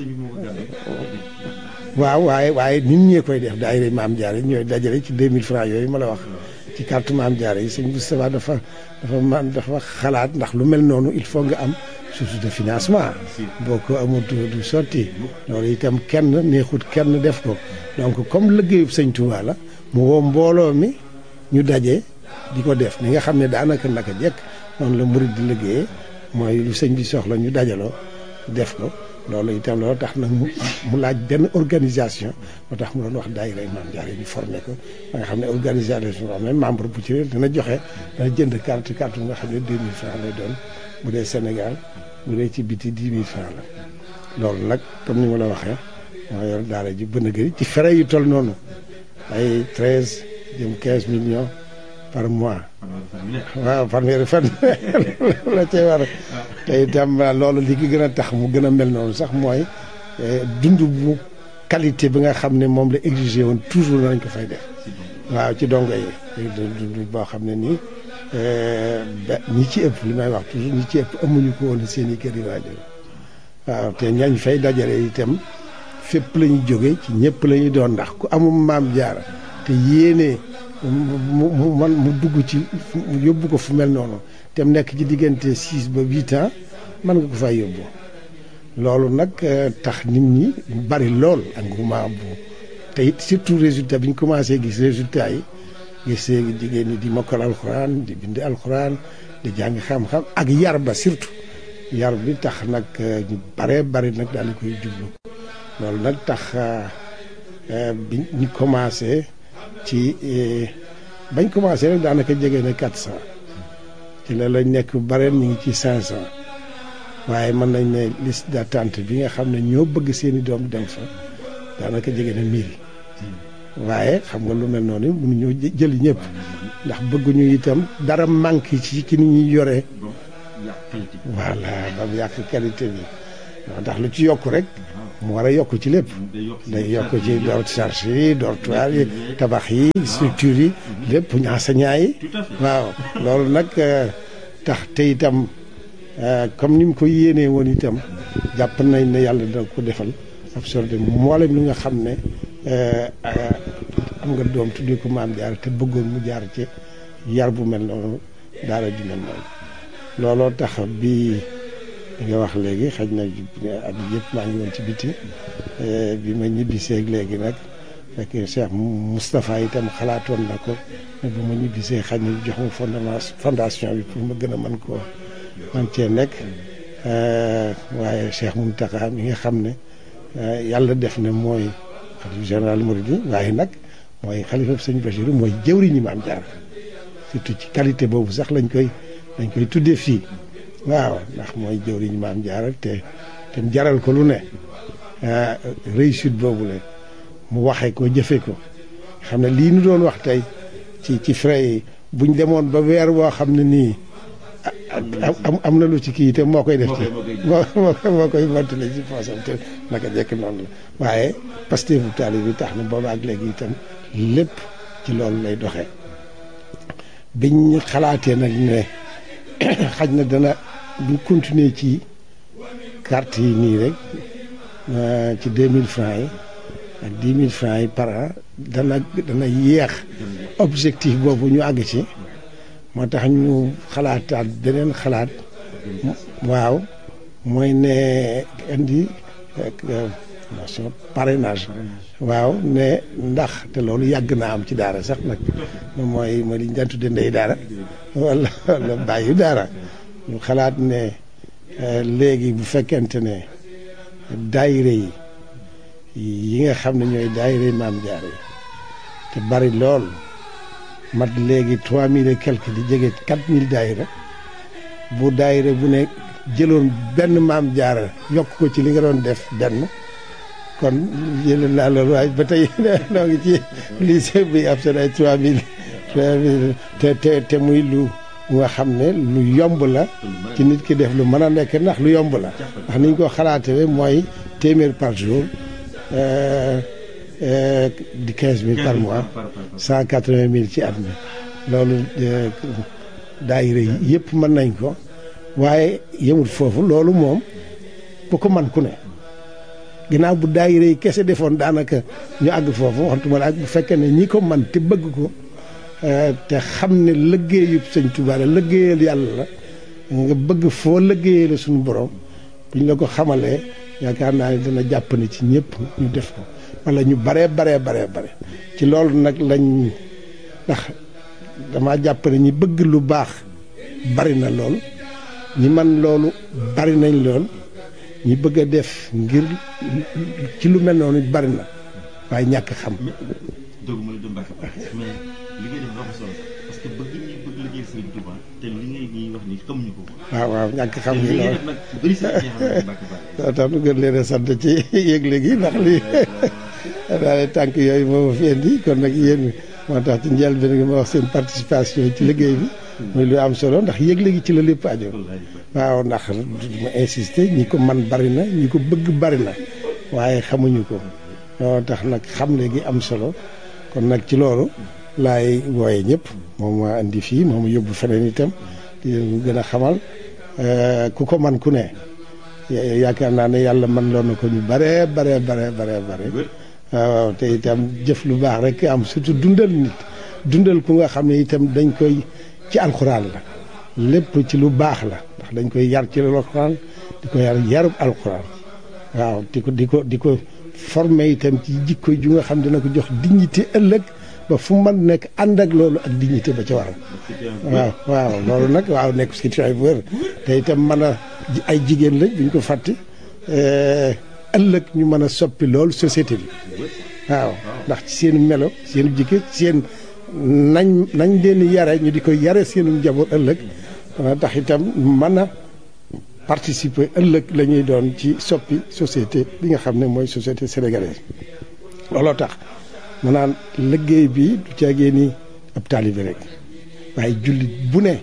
waaw waaye nit ñee koy def daayira Maam Jaara ñooy dajale ci 2000 francs yooyu ma la wax ci carte Maam Jaara yi sëñ Moustapha dafa xalaat ndax lu mel noonu il faut nga am source de financement boo ko amul du sotti loolu itam kenn neexut kenn def ko donc comme liggéeyub sëñ Touba la mu woo mbooloo mi ñu daje di ko def ni nga xam ne daanaka naka jekk noonu la murid di liggéeyee mooy lu sëñ bi soxla ñu dajaloo def ko loolu itam loolu tax nag mu laaj benn organisation moo tax mu doon wax daayira Maam Jaara yi ñu formé ko ba nga xam ne organisation boo xam ne membre bu ci dana joxe dana jënd carte bu nga xam ne 2000 francs lay doon bu dee Sénégal bu dee ci biti 10 000 francs la loolu nag comme ni ma la waxee moo yor daara ji bën a gëri ci frais yu toll noonu ay 13 jëm 15 millions par mois waaw fanweeri fan la cay war te itam loolu li ki gën a tax mu gën a mel noonu sax mooy dund bu qualité bi nga xam ne moom la exigé woon toujours nañ ko fay def waaw ci dongo yi dund boo xam ne nii ñi ci ëpp li may wax toujours ñi ci ëpp amuñu ko woon seen i kër yi waajur waaw te ñañ fay dajale itam fépp la ñu jóge ci ñëpp la ñu doon ndax ku amul Maam Jaara te yéene mu dugg ci yóbbu ko fu mel noonu te mu nekk ci diggante 6 ba 8 ans mën nga ko fay yóbbu loolu nag tax nit ñi bari lool engouement bu te it surtout résultat bi ñu commencé gis résultat yi gis jigéen ñi di mokkal alxuraan di bind alxuraan di jàng xam-xam ak yar ba surtout yar bi tax nag ñu bari nag daal di koy jublu loolu nag tax bi ñu commencé ci bañ commencé rek daanaka jege na 400 ci la lañ nekk bareen ñu ngi ci 500 waaye mën nañ ne liste d'attente bi nga xam ne ñoo bëgg seeni doom dem fa daanaka jege na 1000 waaye xam nga lu mel noonu mënuñoo jëli ñëpp ndax bëgguñu itam dara manqué ci ni ñuy yoree voilà ba mu yàq qualité bi ndax lu ci yokk rek mu war a yokk ci lépp day yokk ci charge yi dortoir yi tabax yi structure yi lépp enseignant yi waaw loolu nag tax te itam comme ni mu ko yéenee woon itam jàpp nañ ne yàlla dina ko defal absorbé mboolem li nga xam ne am nga doom tuddee ko Maam Jaara te bëggoon mu jaar ci yar bu mel noonu daara ju mel noonu looloo tax bi nga wax léegi xaj na at yëpp maa ngi woon ci biti bi ma ñibbisee léegi nag fekk Cheikh Moustapha itam xalaatoon na ko ne bu ma ñibbisee xaj na jox ma fondation bi pour ma gën a mën koo man cee nekk waaye Cheikh Mountakha mi nga xam ne yàlla def ne mooy xalifa général Mouride waaye nag mooy xalifa sëñ Bachir mooy jëwriñu Maam Jaara surtout ci qualité boobu sax dañ koy tuddee fii waaw ndax mooy jëwriñu Maam Jaara te jaral ko lu ne réussite boobu la mu waxee ko jëfee ko xam ne lii nu doon wax tey ci frais yi buñ demoon ba weer woo xam ne nii am na lu ci kii te moo koy def ci moo koy mottale ci poosam te naka jekk noonu la waaye Pastef bu taalibe bi tax na booba ak léegi itam lépp ci loolu lay doxee biñ xalaatee nag ne xaj na dana bu continuer ci carte yi nii rek ci 2000 francs yi ak 10 000 francs yi par an dana yéex objectif boobu ñu àgg ci moo tax ñu xalaataat beneen xalaat waaw mooy ne indi parrainage waaw ne ndax te loolu yàgg naa am ci daara sax nag mooy li ñu daan tudde ndey daara wala bàyyi daara ñu xalaat ne léegi bu fekkente ne daayire yi nga xam ne ñooy daayire Maam Jaara yi te bari lool mat léegi 3000 et quelque di jege 4000 daayira bu daayira bu ne jëloon benn Maam Jaara yokk ko ci li nga doon def benn kon jëlee naa loolu waaye ba tey noo ngi ci lycée bi ab seen ay 3000 te muy lu nga xam ne lu yomb la ci nit ki def lu mën a nekk ndax lu yomb la ndax ni ñu ko xalaatee mooy téeméer par jour di 15000 par mois 180000 ci at mi loolu daayira yi yëpp mën nañ ko waaye yemul foofu loolu moom bu ko man ku ne ginnaaw bu daayira yi kese defoon daanaka ñu àgg foofu waxtuma la ak bu fekkee ne ñi ko man te bëgg ko te xam ne liggéeyu sëñ Tuubaa la liggéeyal yàlla la nga bëgg foo liggéeyee la suñu borom buñ la ko xamalee yaakaar naa ne dana jàpp ne ci ñëpp ñu def ko wala ñu bare ci loolu nag lañ ndax dama jàpp ne ñi bëgg lu baax bari na lool ñi man loolu bari nañ lool ñi bëgg a def ngir ci lu mel noonu bari na waaye ñàkk xam. doguma la Mbacke mais li ngay def dafa solo parce que bëgg liggéey Sëriñ Touba te li ngay ñuy wax ni xamuñu ko. waaw ñàkk xam gi loolu nag bëri sa loo tax nu gën leen a sant ci yëgle gi ndax lii daal tànk yooyu moo ma fi indi kon nag yéen moo tax ci njëlbéen nga ma wax seen participation ci liggéey bi muy lu am solo ndax yëgle gi ci la lépp aajo waaw ndax ma insister ñi ko man bari na ñi ko bëgg bari na waaye xamuñu ko loolu tax nag xam léegi am solo kon nag ci loolu laay wooye ñëpp moom ma indi fii moom yóbbu feneen itam di leen gën a xamal ku ko man ku ne yaakaar naa ne yàlla man loo na ko ñu bare waaw te itam jëf lu baax rek am surtout dundal ku nga xam ne itam dañ koy ci alxuraan la lépp ci lu baax la ndax dañ koy yar ci alxuraan di ko yarub alxuraan waaw di ko formé itam ci jikko ju nga xam dina ko jox dignité ëllëg ba fu man nekk ànd ak loolu ak dignité ba ca waral waaw loolu nag waaw nekk situation bu wér te itam mën a ay jigéen lañ buñ ko fàtte ëllëg ñu mën a soppi loolu société bi waaw ndax ci seen melo seen jikko seen nañ leen yare ñu di ko yare seenu njaboot ëllëg dana tax itam mën a participer ëllëg la ñuy doon ci soppi société bi nga xam ne mooy société sénégalaise looloo tax ma naan liggéey bi du caagee ni ab taalibe rek waaye jullit bu ne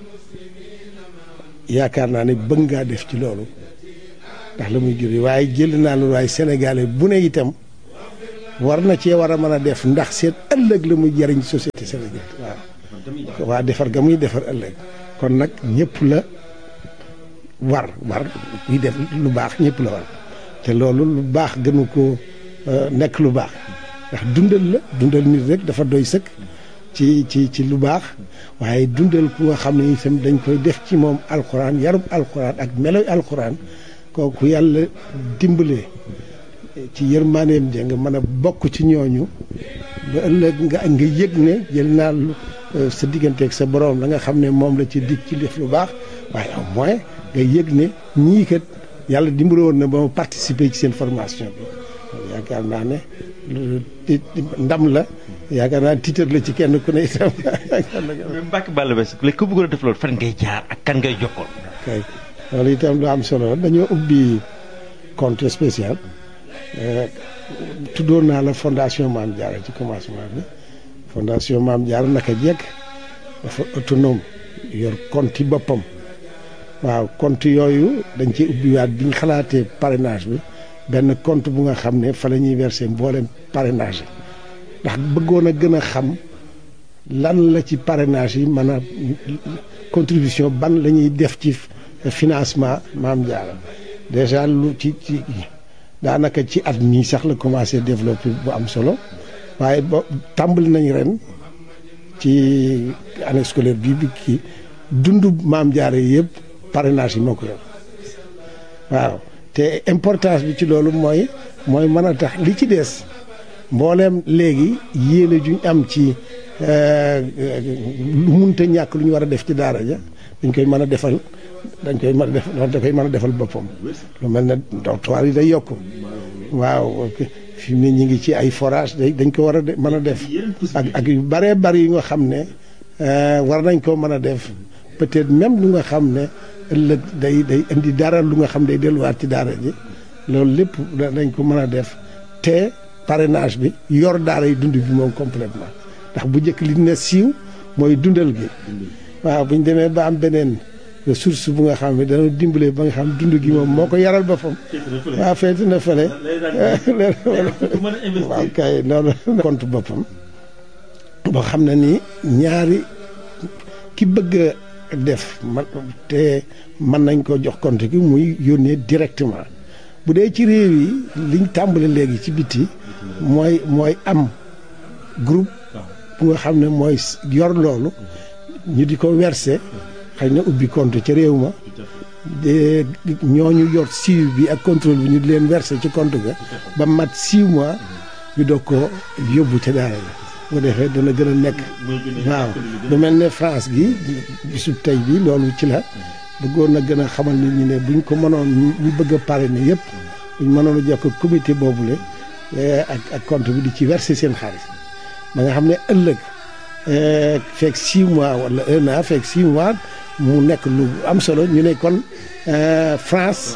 yaakaar naa ne bëgg ngaa def ci loolu ndax la muy juri waaye jël naa loolu waaye sénégalais bu ne itam war na cee war a mën a def ndax seen ëllëg la muy jariñ société sénégal waaw waa defar ga muy defar ëllëg kon nag ñëpp la war kuy def lu baax ñëpp la war te loolu lu baax gënu ko nekk lu baax ndax dundal nit rek dafa doy sëkk ci lu baax waaye dundal ku nga xam ne itam dañ koy def ci moom alxuraan yarub alxuraan ak meloy alxuraan kooku yàlla dimbalee ci yërmaaneem ja nga mën a bokk ci ñooñu ba ëllëg nga yëg ne jël naa sa digganteeg sa borom la nga xam ne moom la ci dig ci def lu baax waaye au moins nga yëg ne ñii kat yàlla dimbale woon na ba ma participer ci seen formation bi yaakaar naa ne ndam la yaakaar naa titre la ci kenn ku ne itam. mais Mbacke Balla Basse léegi ku bëggoon a def loolu fan ngay jaar ak kan ngay jokkoon. kay loolu itam lu am solo dañoo ubbi compte spécial tuddoon naa la fondation Mame Diarra ci commencement bi fondation Mame Diarra naka jekk dafa autonome yor compte yi boppam waaw compte yooyu dañ ci ubbiwaat bi ñu xalaatee parrainage bi benn compte bu nga xam ne fa la ñuy verser mboolem parrainage yi ndax bëggoon a gën a xam lan la ci parrainage yi mën a contribution ban la ñuy def ci financement Mame Diarra déjà lu ci daanaka ci at mii sax la commencé développé bu am solo waaye ba tàmbali nañ ren ci année scolaire bi kii dundu Mame Diarra yëpp parrainage yi moo ko yor waaw te importance bi ci loolu mooy mën a tax li ci des mbooleem léegi yéene juñ am ci lu munta ñàkk lu ñu war a def ci daara ja dañ koy mën a defal da koy mën a defal boppam lu mel ne dortoir yi day yokk waaw fi mu ne ñu ngi ci ay forage dañ ko war a mën a def ak yu bëree bëri yi nga xam ne war nañ koo mën a def peut-être même lu nga xam ne ëllëg day indi dara lu nga xam day delluwaat ci daara ji loolu lépp dañ ko mën a def te parrainage bi yor daara yi dund bi moom complètement ndax bu njëkk li ne siiw mooy dundal gi waaw bu ñu demee ba am beneen ressource bu nga xam ne dana dimbalee ba nga xam dund gi moom moo ko yaral boppam waaw feeti na fële waaw kay noonu compte boppam boo xam ne nii ñaari ki bëgg a def te mën nañ ko jox compte gi muy yónnee directement bu dee ci réew yi liñ tàmbale léegi ci biti mooy am groupe bu nga xam ne mooy yor loolu ñu di ko verser xëy na ubbi compte ca réew ma de ñooñu yor suivi bi ak contrôle bi ñu di leen verser ci compte ga ba mat 6 mois ñu doog ko yóbbu ca daara la bu ko defee dana gën a nekk waaw lu mel ne France gi bisu tey bi loolu ci la bëggoon na gën a xamal nit ñi ne buñ ko mënoon ñu bëgg a parrainer yëpp buñ mënoon a jokk comité boobule ak compte bi di ci verser seen xaalis ba nga xam ne ëllëg fekk 6 mois wala 1 an fekk 6 mois mu nekk lu am solo ñu ne kon France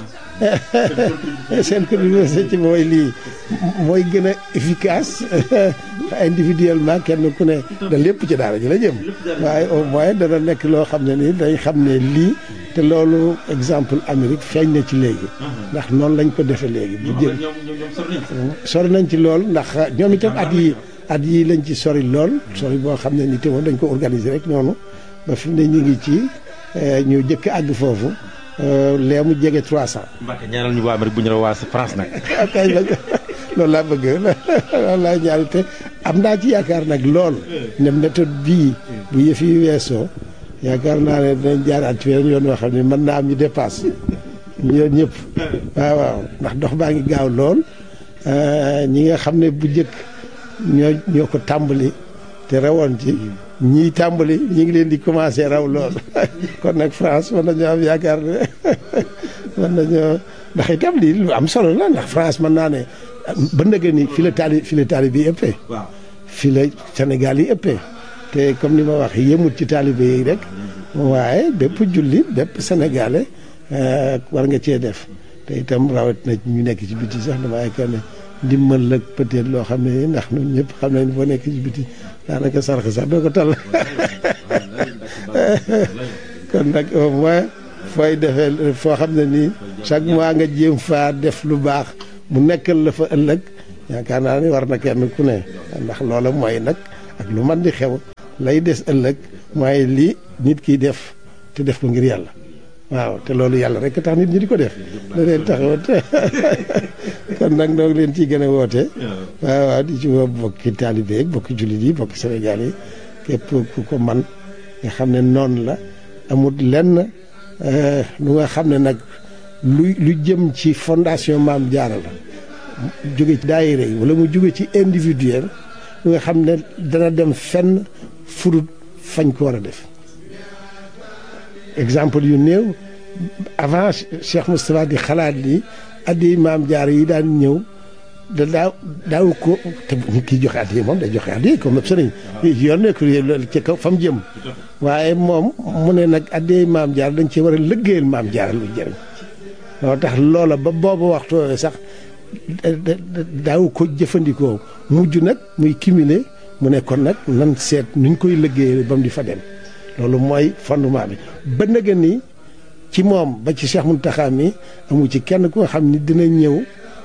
seen contribution ci mooy lii mooy gën a efficace individuellement kenn ku ne da lépp ci daara ji la jëm waaye au moins dana nekk loo xam ne ni dañ xam ne lii te loolu exemple Amérique feeñ na ci léegi ndax noonu lañ ko defee léegi bu jël sori nañ ci lool ndax ñoom itam at yi lañ ci sori lool sori boo xam ne ni te moom dañ ko organiser rek noonu ba fi mu ne ñu ngi ci ñu jëkk àgg foofu lee mu jege 300. Mbacke ñaanal ñu waa Amérique bu ñu la waa France nag. kay loolu laa bëgg loolu laa ñaari te am naa ci yaakaar nag lool ne méthode bii bu yëf yi weesoo yaakaar naa ne dinañ jaaraat ci yoon yoo xam ne mën naa am ñu dépasse ñoom ñëpp waaw ndax dox baa ngi gaaw lool ñi nga xam ne bu njëkk ñoo ko tàmbali te rawoon ci ñii tàmbali ñu ngi leen di commencé raw lool kon nag France mën nañoo am yaakaar ne mën nañoo ndax itam lii lu am solo la ndax France mën naa ne ba ndëgë ni fi la taali bi ëppee fi la Sénégal yi ëppee te comme ni ma wax yëmut ci taalibe yi rek waaye bépp jullit bépp sénégalais war nga cee def te itam rawat na ñu nekk ci biti sax dama yaakaar ne ndimbal ak peut-être loo xam ne ndax ñun ñëpp xam nañ boo nekk ci biti daanaka sarx sax doo ko tal kon nag au moins fooy defee foo xam ne nii chaque mois nga jéem faa def lu baax mu nekkal la fa ëllëg yaakaar naa ni war na kenn ku ne ndax loola mooy nag ak lu man di xew lay des ëllëg mooy li nit kiy def te def ko ngir yàlla waaw te loolu yàlla rek tax nit ñi di ko def da leen taxawat kon nag noo ngi leen ciy gën a woote waaw di ci woo bokki taalibe yi bokki jullit yi bokki Sénégal yi képp ku ko man nga xam ne noonu la amul lenn lu nga xam ne nag lu jëm ci fondation Maam Jaara la jóge ci daayira yi wala mu jóge ci individuel lu nga xam ne dana dem fenn furut fañ ko war a def exemple yu néew avant Cheikh Moustapha di xalaat li addi Maam Jaara yi daan ñëw da daaw ko te nit ki joxe addi moom day joxe addi comme sëriñ yoon nekk ci kaw fa mu jëm waaye moom mu ne nag addi Maam Jaara dañ ci war a liggéeyal Maam Jaara lu jëriñ loo tax loola ba boobu waxtu sax daaw ko jëfandikoo mujj nag muy cumuler mu ne kon nag nan seet nuñ koy liggéeyal ba mu di fa dem loolu mooy fondement bi ba nga ni ci moom ba ci Cheikh Mountakha mi amu ci kenn ku nga xam ni dina ñëw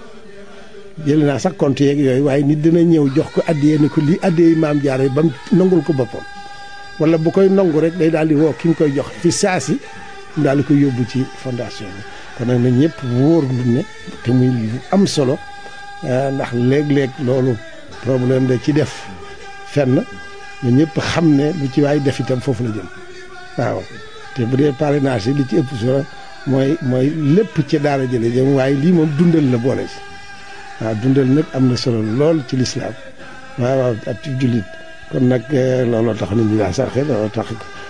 jël naa sax compte yeeg yooyu waaye nit dina ñëw jox ko addiyee ni ko lii addiyee Maam Jaara ba mu nangul ko boppam wala bu koy nangu rek day daal di woo ki mu koy jox fi saasi mu daal di koy yóbbu ci fondation bi kon nag na ñëpp wóor lu ne te muy lu am solo ndax léeg-léeg loolu problème da ci def fenn na ñëpp xam ne lu ci waay def itam foofu la jëm waaw te bu dee parrainage yi li ci ëpp solo mooy lépp ci daara jële jëm waaye lii moom dundal la boole ci waaw dundal nag am na solo lool ci lislaam waaw ak ci jullit kon nag looloo tax nit ñi daa sarxe looloo tax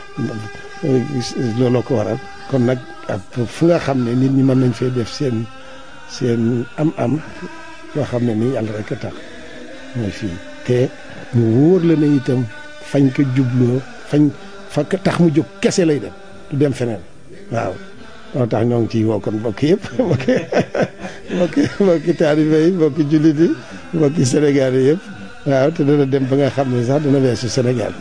looloo ko waral kon nag fu nga xam ne nit ñi mën nañ fee def seen am-am yoo xam ne nii yàlla rek a tax mooy fii te mu wóor la ne itam fañ ko jubloo fa ko tax mu jóg kese lay dem du dem feneen waaw moo tax ñoo ngi ciy woo kon mbokk yëpp mbokki taalibe yi mbokki jullit yi mbokki Sénégal yi yëpp waaw te dana dem ba nga xam ne sax dana weesu Sénégal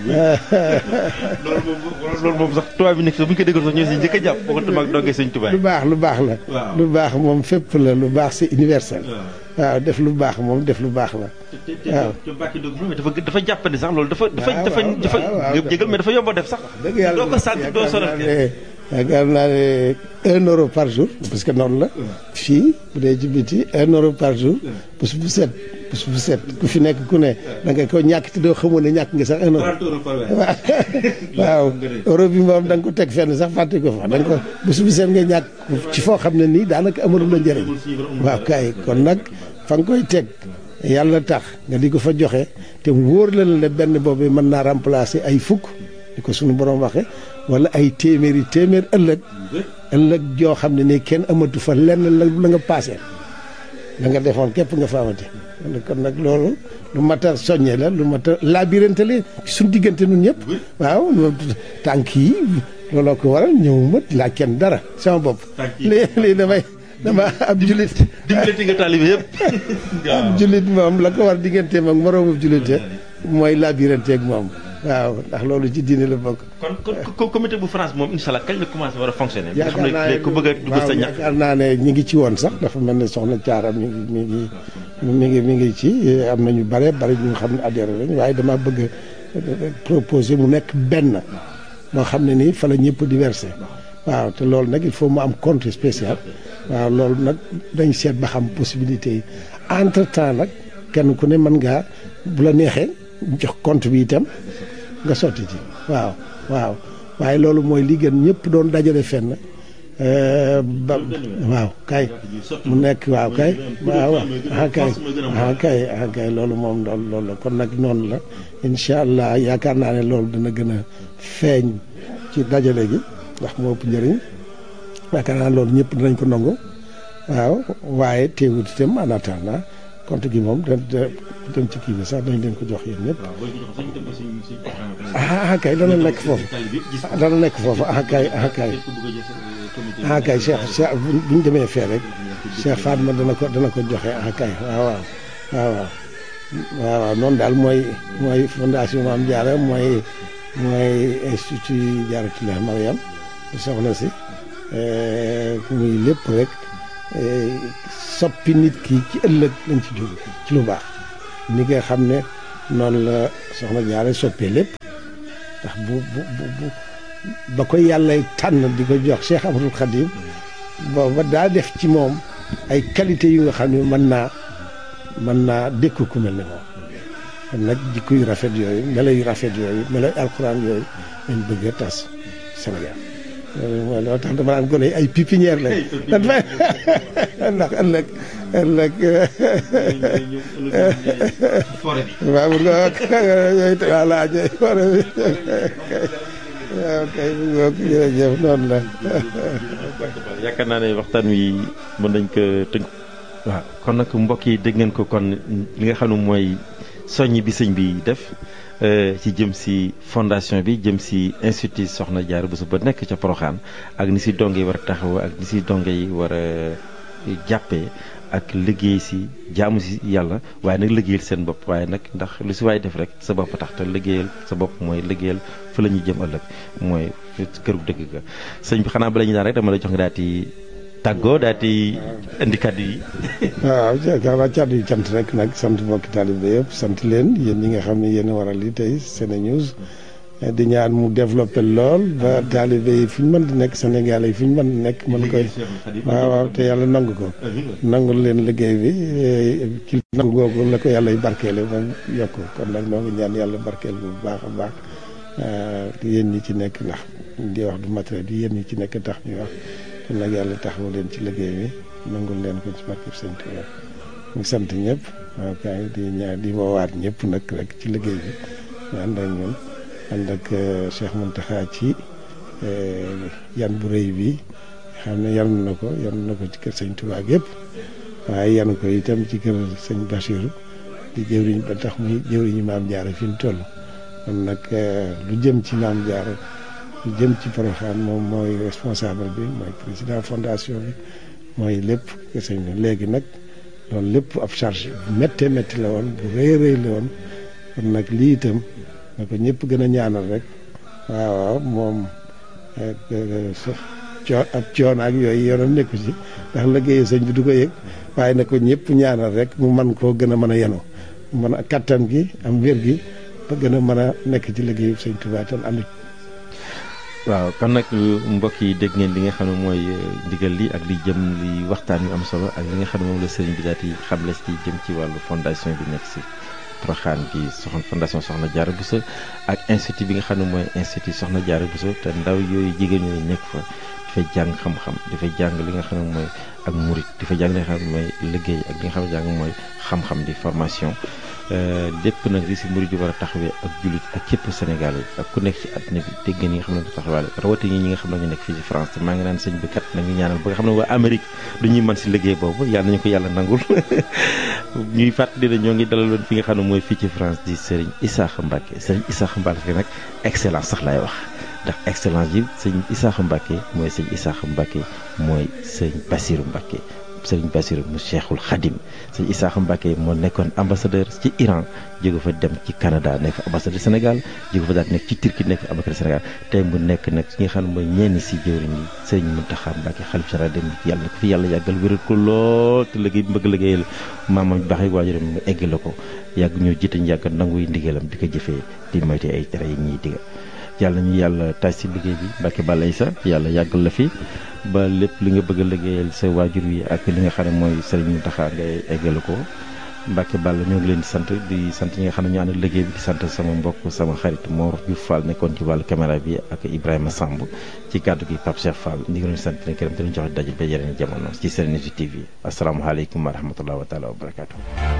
loolu moom sax tubaab bi nekk bu ñu ko déggoon sax ñoo si njëkk a jàpp boo ko tubaab doggee sëñ tubaab lu baax la lu baax moom fépp la lu baax c'est universel waaw def lu baax moom def lu baax la waaw te Mbacke Ndiob dafa jàppandi sax loolu dafa jégal mais dafa yomb a def sax dëgg yàlla doo ko sant doo sonal yaakaar naa ne 1 euro par jour parce que noonu la fii bu dee ci biti 1 euro par jour bés bu set ku fi nekk ku ne da nga ko ñàkk te doo xamoon ne ñàkk nga sax 1 euro waaw euro bi moom da nga ko teg fenn sax fàtte ko fa da nga ko bés bu set nga ñàkk ci foo xam ne nii daanaka amalu la njëriñ waaw kay kon nag fa nga koy teg yàlla tax nga di ko fa joxe te wóor la ne benn boobu mën naa remplacer ay fukk di ko suñu borom waxe wala ay téeméer ëllëg joo xam ne nii kenn amatu fa lenn la nga paasee la nga defoon képp nga fa amati kon nag loolu lu mat a soññe la lu mat a labirante la suñ diggante nun ñëpp waaw tànk yi looloo ko waral ñëwuma laa kenn dara sama bopp lii dama ab jullit dimbalati nga taalibe yëpp ab jullit moom la ko war digganteem ak moroomu jullit mooy labirante ak moom waaw ndax loolu ci diine la bokk. kon comité bu France moom incha allah kañ la commencé war a fonctionner. nga xam ne ku bëgg a dugg sa ñax. yaakaar naa ne ñi ngi ci woon sax dafa mel ne soxna Thiara mi ngi ci am na ñu bare ñu xam ne adhéré lañ waaye dama bëgg a proposer mu nekk benn moo xam ne nii fa la ñëpp di versé waaw te loolu nag il faut mu am compte spécial waaw loolu nag dañ seet ba xam possibilité yi entre temps nag kenn ku ne mën ngaa bu la neexee. jox compte bi itam nga sotti ci waaw waaye loolu mooy li gën ñëpp doon dajale fenn waaw kay mu nekk waaw kay loolu moom loolu la kon nag noonu la incha allah yaakaar naa ne loolu dina gën a feeñ ci dajale gi ndax moo ëpp njëriñ yaakaar naa loolu ñëpp dinañ ko nangu waaw waaye teewut itam en attendant compte gi moom dem ci kii bi sax dañ leen ko jox yéen ñëpp kay dana nekk foofu kay Cheikh bu ñu demee fee rek Cheikh Fatma dana ko joxe kay waaw noonu daal mooy fondation Maam Jaara mooy institut Jaaratullahi Mariam di soxna si muy lépp rek soppi nit ki ci ëllëg lañ ci jóg ci lu baax ni nga xam ne noonu la soxna Jaara soppee lépp ndax bu ba ko yàlla tànn di ko jox Cheikh Ahmadul Khadim booba daa def ci moom ay qualité yu nga xam ne mën naa dékku ku mel ne moom kon nag jikko yu rafet yooyu melo yu rafet yooyu melo alxuraan yooyu lañ bëgg a tas Sénégal mooy loo tax dama naan gone ay pépinière lañ ndax ëllëg waaw bu nga yooyu voilà ñooy forêt bi waaw kay bu nga jërëjëf noonu la yaakaar naa ne waxtaan wi mën nañ ko tënk. waaw kon nag mbokk yi dégg ngeen ko kon li nga xam ne mooy soññ bi sëñ bi def ci jëm si fondation bi jëm si institut Soxna Jaara Bousso ba nekk ca Porokhane ak ni si donge yi war a taxaw ak ni si donge yi war a jàppee ak liggéey si jaamu si yàlla waaye nag liggéeyal seen bopp waaye nag ndax lu si waay def rek sa bopp tax te liggéeyal sa bopp mooy liggéeyal fa la ñuy jëm ëllëg mooy këru dëgg ga sëñ bi xanaa bala ñu daan rek dama la jox nga daal di tàggoo daal di indi kàddu yi. waaw kàddu yi cant rek nag sant mbokki taalibe yëpp sant leen yéen ñi nga xam ne yéen a waral li tey SeneNews di ñaan mu développé lool ba taalibe yi fi ñu mën di nekk Sénégal yi fi ñu mën di nekk mën koy waaw te yàlla nangu ko nangul leen liggéey bi ci nangu googu la ko yàlla barkeele ba yokk kon nag noo ngi ñaan yàlla barkeel bu baax a baax yéen ñi ci nekk ndax di wax du matériel bi yéen ñi ci nekk tax ñuy wax kon nag yàlla taxawu leen ci liggéey bi nangul leen ko ci barkeb Sëñ Tuubaa ñu sant ñëpp waaw kay di ñaan di woowaat ñëpp nag rek ci liggéey bi ñu ànd ak ñun ànd ak Cheikh Mountakha ci yan bu rëy bi xam ne yan na ko ci kër Sëñ Tuubaa yëpp waaye yan ko itam ci kër Sëñ Bassirou di jëwriñ ba tax muy jëwriñu Maam Jaara fi mu toll kon nag lu jëm ci Maam Jaara lu jëm ci Porokhane moom mooy responsable bi mooy président fondation bi mooy lépp kër sëñ bi léegi nag loolu lépp ab charge bu méttee métti la woon bu rëy la woon kon nag lii itam na ko ñëpp gën a ñaanal rek waaw moom ab coono ak yooyu yoonam nekku ci ndax liggéeyu sëñ bi du ko yëg waaye na ko ñëpp ñaanal rek mu man koo gën a mën a yenu mën a kattan gi am wér gi ba gën a mën a nekk ci liggéeyu sëñ Tuubaa tam ànd. waaw kon nag mbokk yi dégg ngeen li nga xam ne mooy ndigal li ak li jëm li waxtaan yu am solo ak li nga xam ne moom la sëriñ bi daal di xamle ci jëm ci wàllu fondation bi nekk si Porokhane gi fondation Soxna Jaara Bousso ak institut bi nga xam ne mooy institut Soxna Jaara Bousso te ndaw yooyu jigéen ñooyu nekk fa dafay jàng xam-xam dafay jàng li nga xam ne mooy ak murit dafay jàng li nga xam ne mooy liggéey ak li nga xam ne jàng mooy xam-xam di formation lépp nag li si murid yi war a taxawee ak jullit ak képp Sénégal yi ak ku nekk ci àddina bi dégg ngeen ñi nga xam ne taxawaale rawatina ñi nga xam ne ñu nekk fii ci France te maa ngi naan sëñ bi kat nañu ñaanal ba nga xam ne waa Amérique du ñuy mën si liggéey boobu yàlla nañu ko yàlla nangul ñuy fàttali ne ñoo ngi dalaloon fi nga xam ne mooy fii ci France di Serigne Issakha Mbacké Serigne Issakha Mbacké nag excellence sax laay wax ndax excellence yi sëñ Issakha Mbacké mooy sëñ Issakha Mbacké mooy sëñ Bassirou Mbacké Serigne Bassirou mu Cheikhul Khadim sëñ Issakha Mbacké moo nekkoon ambassadeur ci Iran jóge fa dem ci Canada nekk ambassadeur Sénégal jóge fa daal nekk ci Turquie nekk ambassadeur Sénégal tey mu nekk nag ñi nga xam ne mooy ñenn si jëwriñ yi Serigne Mountakha Mbacké xalif général dem yàlla na ko fi yàlla yàggal wéral ko lool te liggéey bi bëgg liggéeyal maamam baax yi waajuram mu egg la ko yàgg ñoo jiite ñu yàgg nanguy ndigalam di ko jëfee di moyte ay tere yi ñuy digal yàlla ñu yàlla taaj si liggéey bi Mbacké Balla Issa yàlla yàggal la fi ba lépp li nga bëgg a liggéeyal sa waajur wi ak li nga xam ne mooy Serigne Mountakha ngay eggale ko Mbacké Balla ñoo ngi leen di sant ñi nga xam ne ñu ànd liggéey bi di sant sama mbokk sama xarit Mor Diouf Fall nekkoon ci wàllu caméra bi ak Ibrahima Samb ci kàddu gi Pape Cheikh Fall ñu ngi leen di sant leen gërëm te ñu joxe daje ba yeneen jamono ci SeneNews TV asalaamaaleykum wa rahmatulah wa taala wa barakaatu.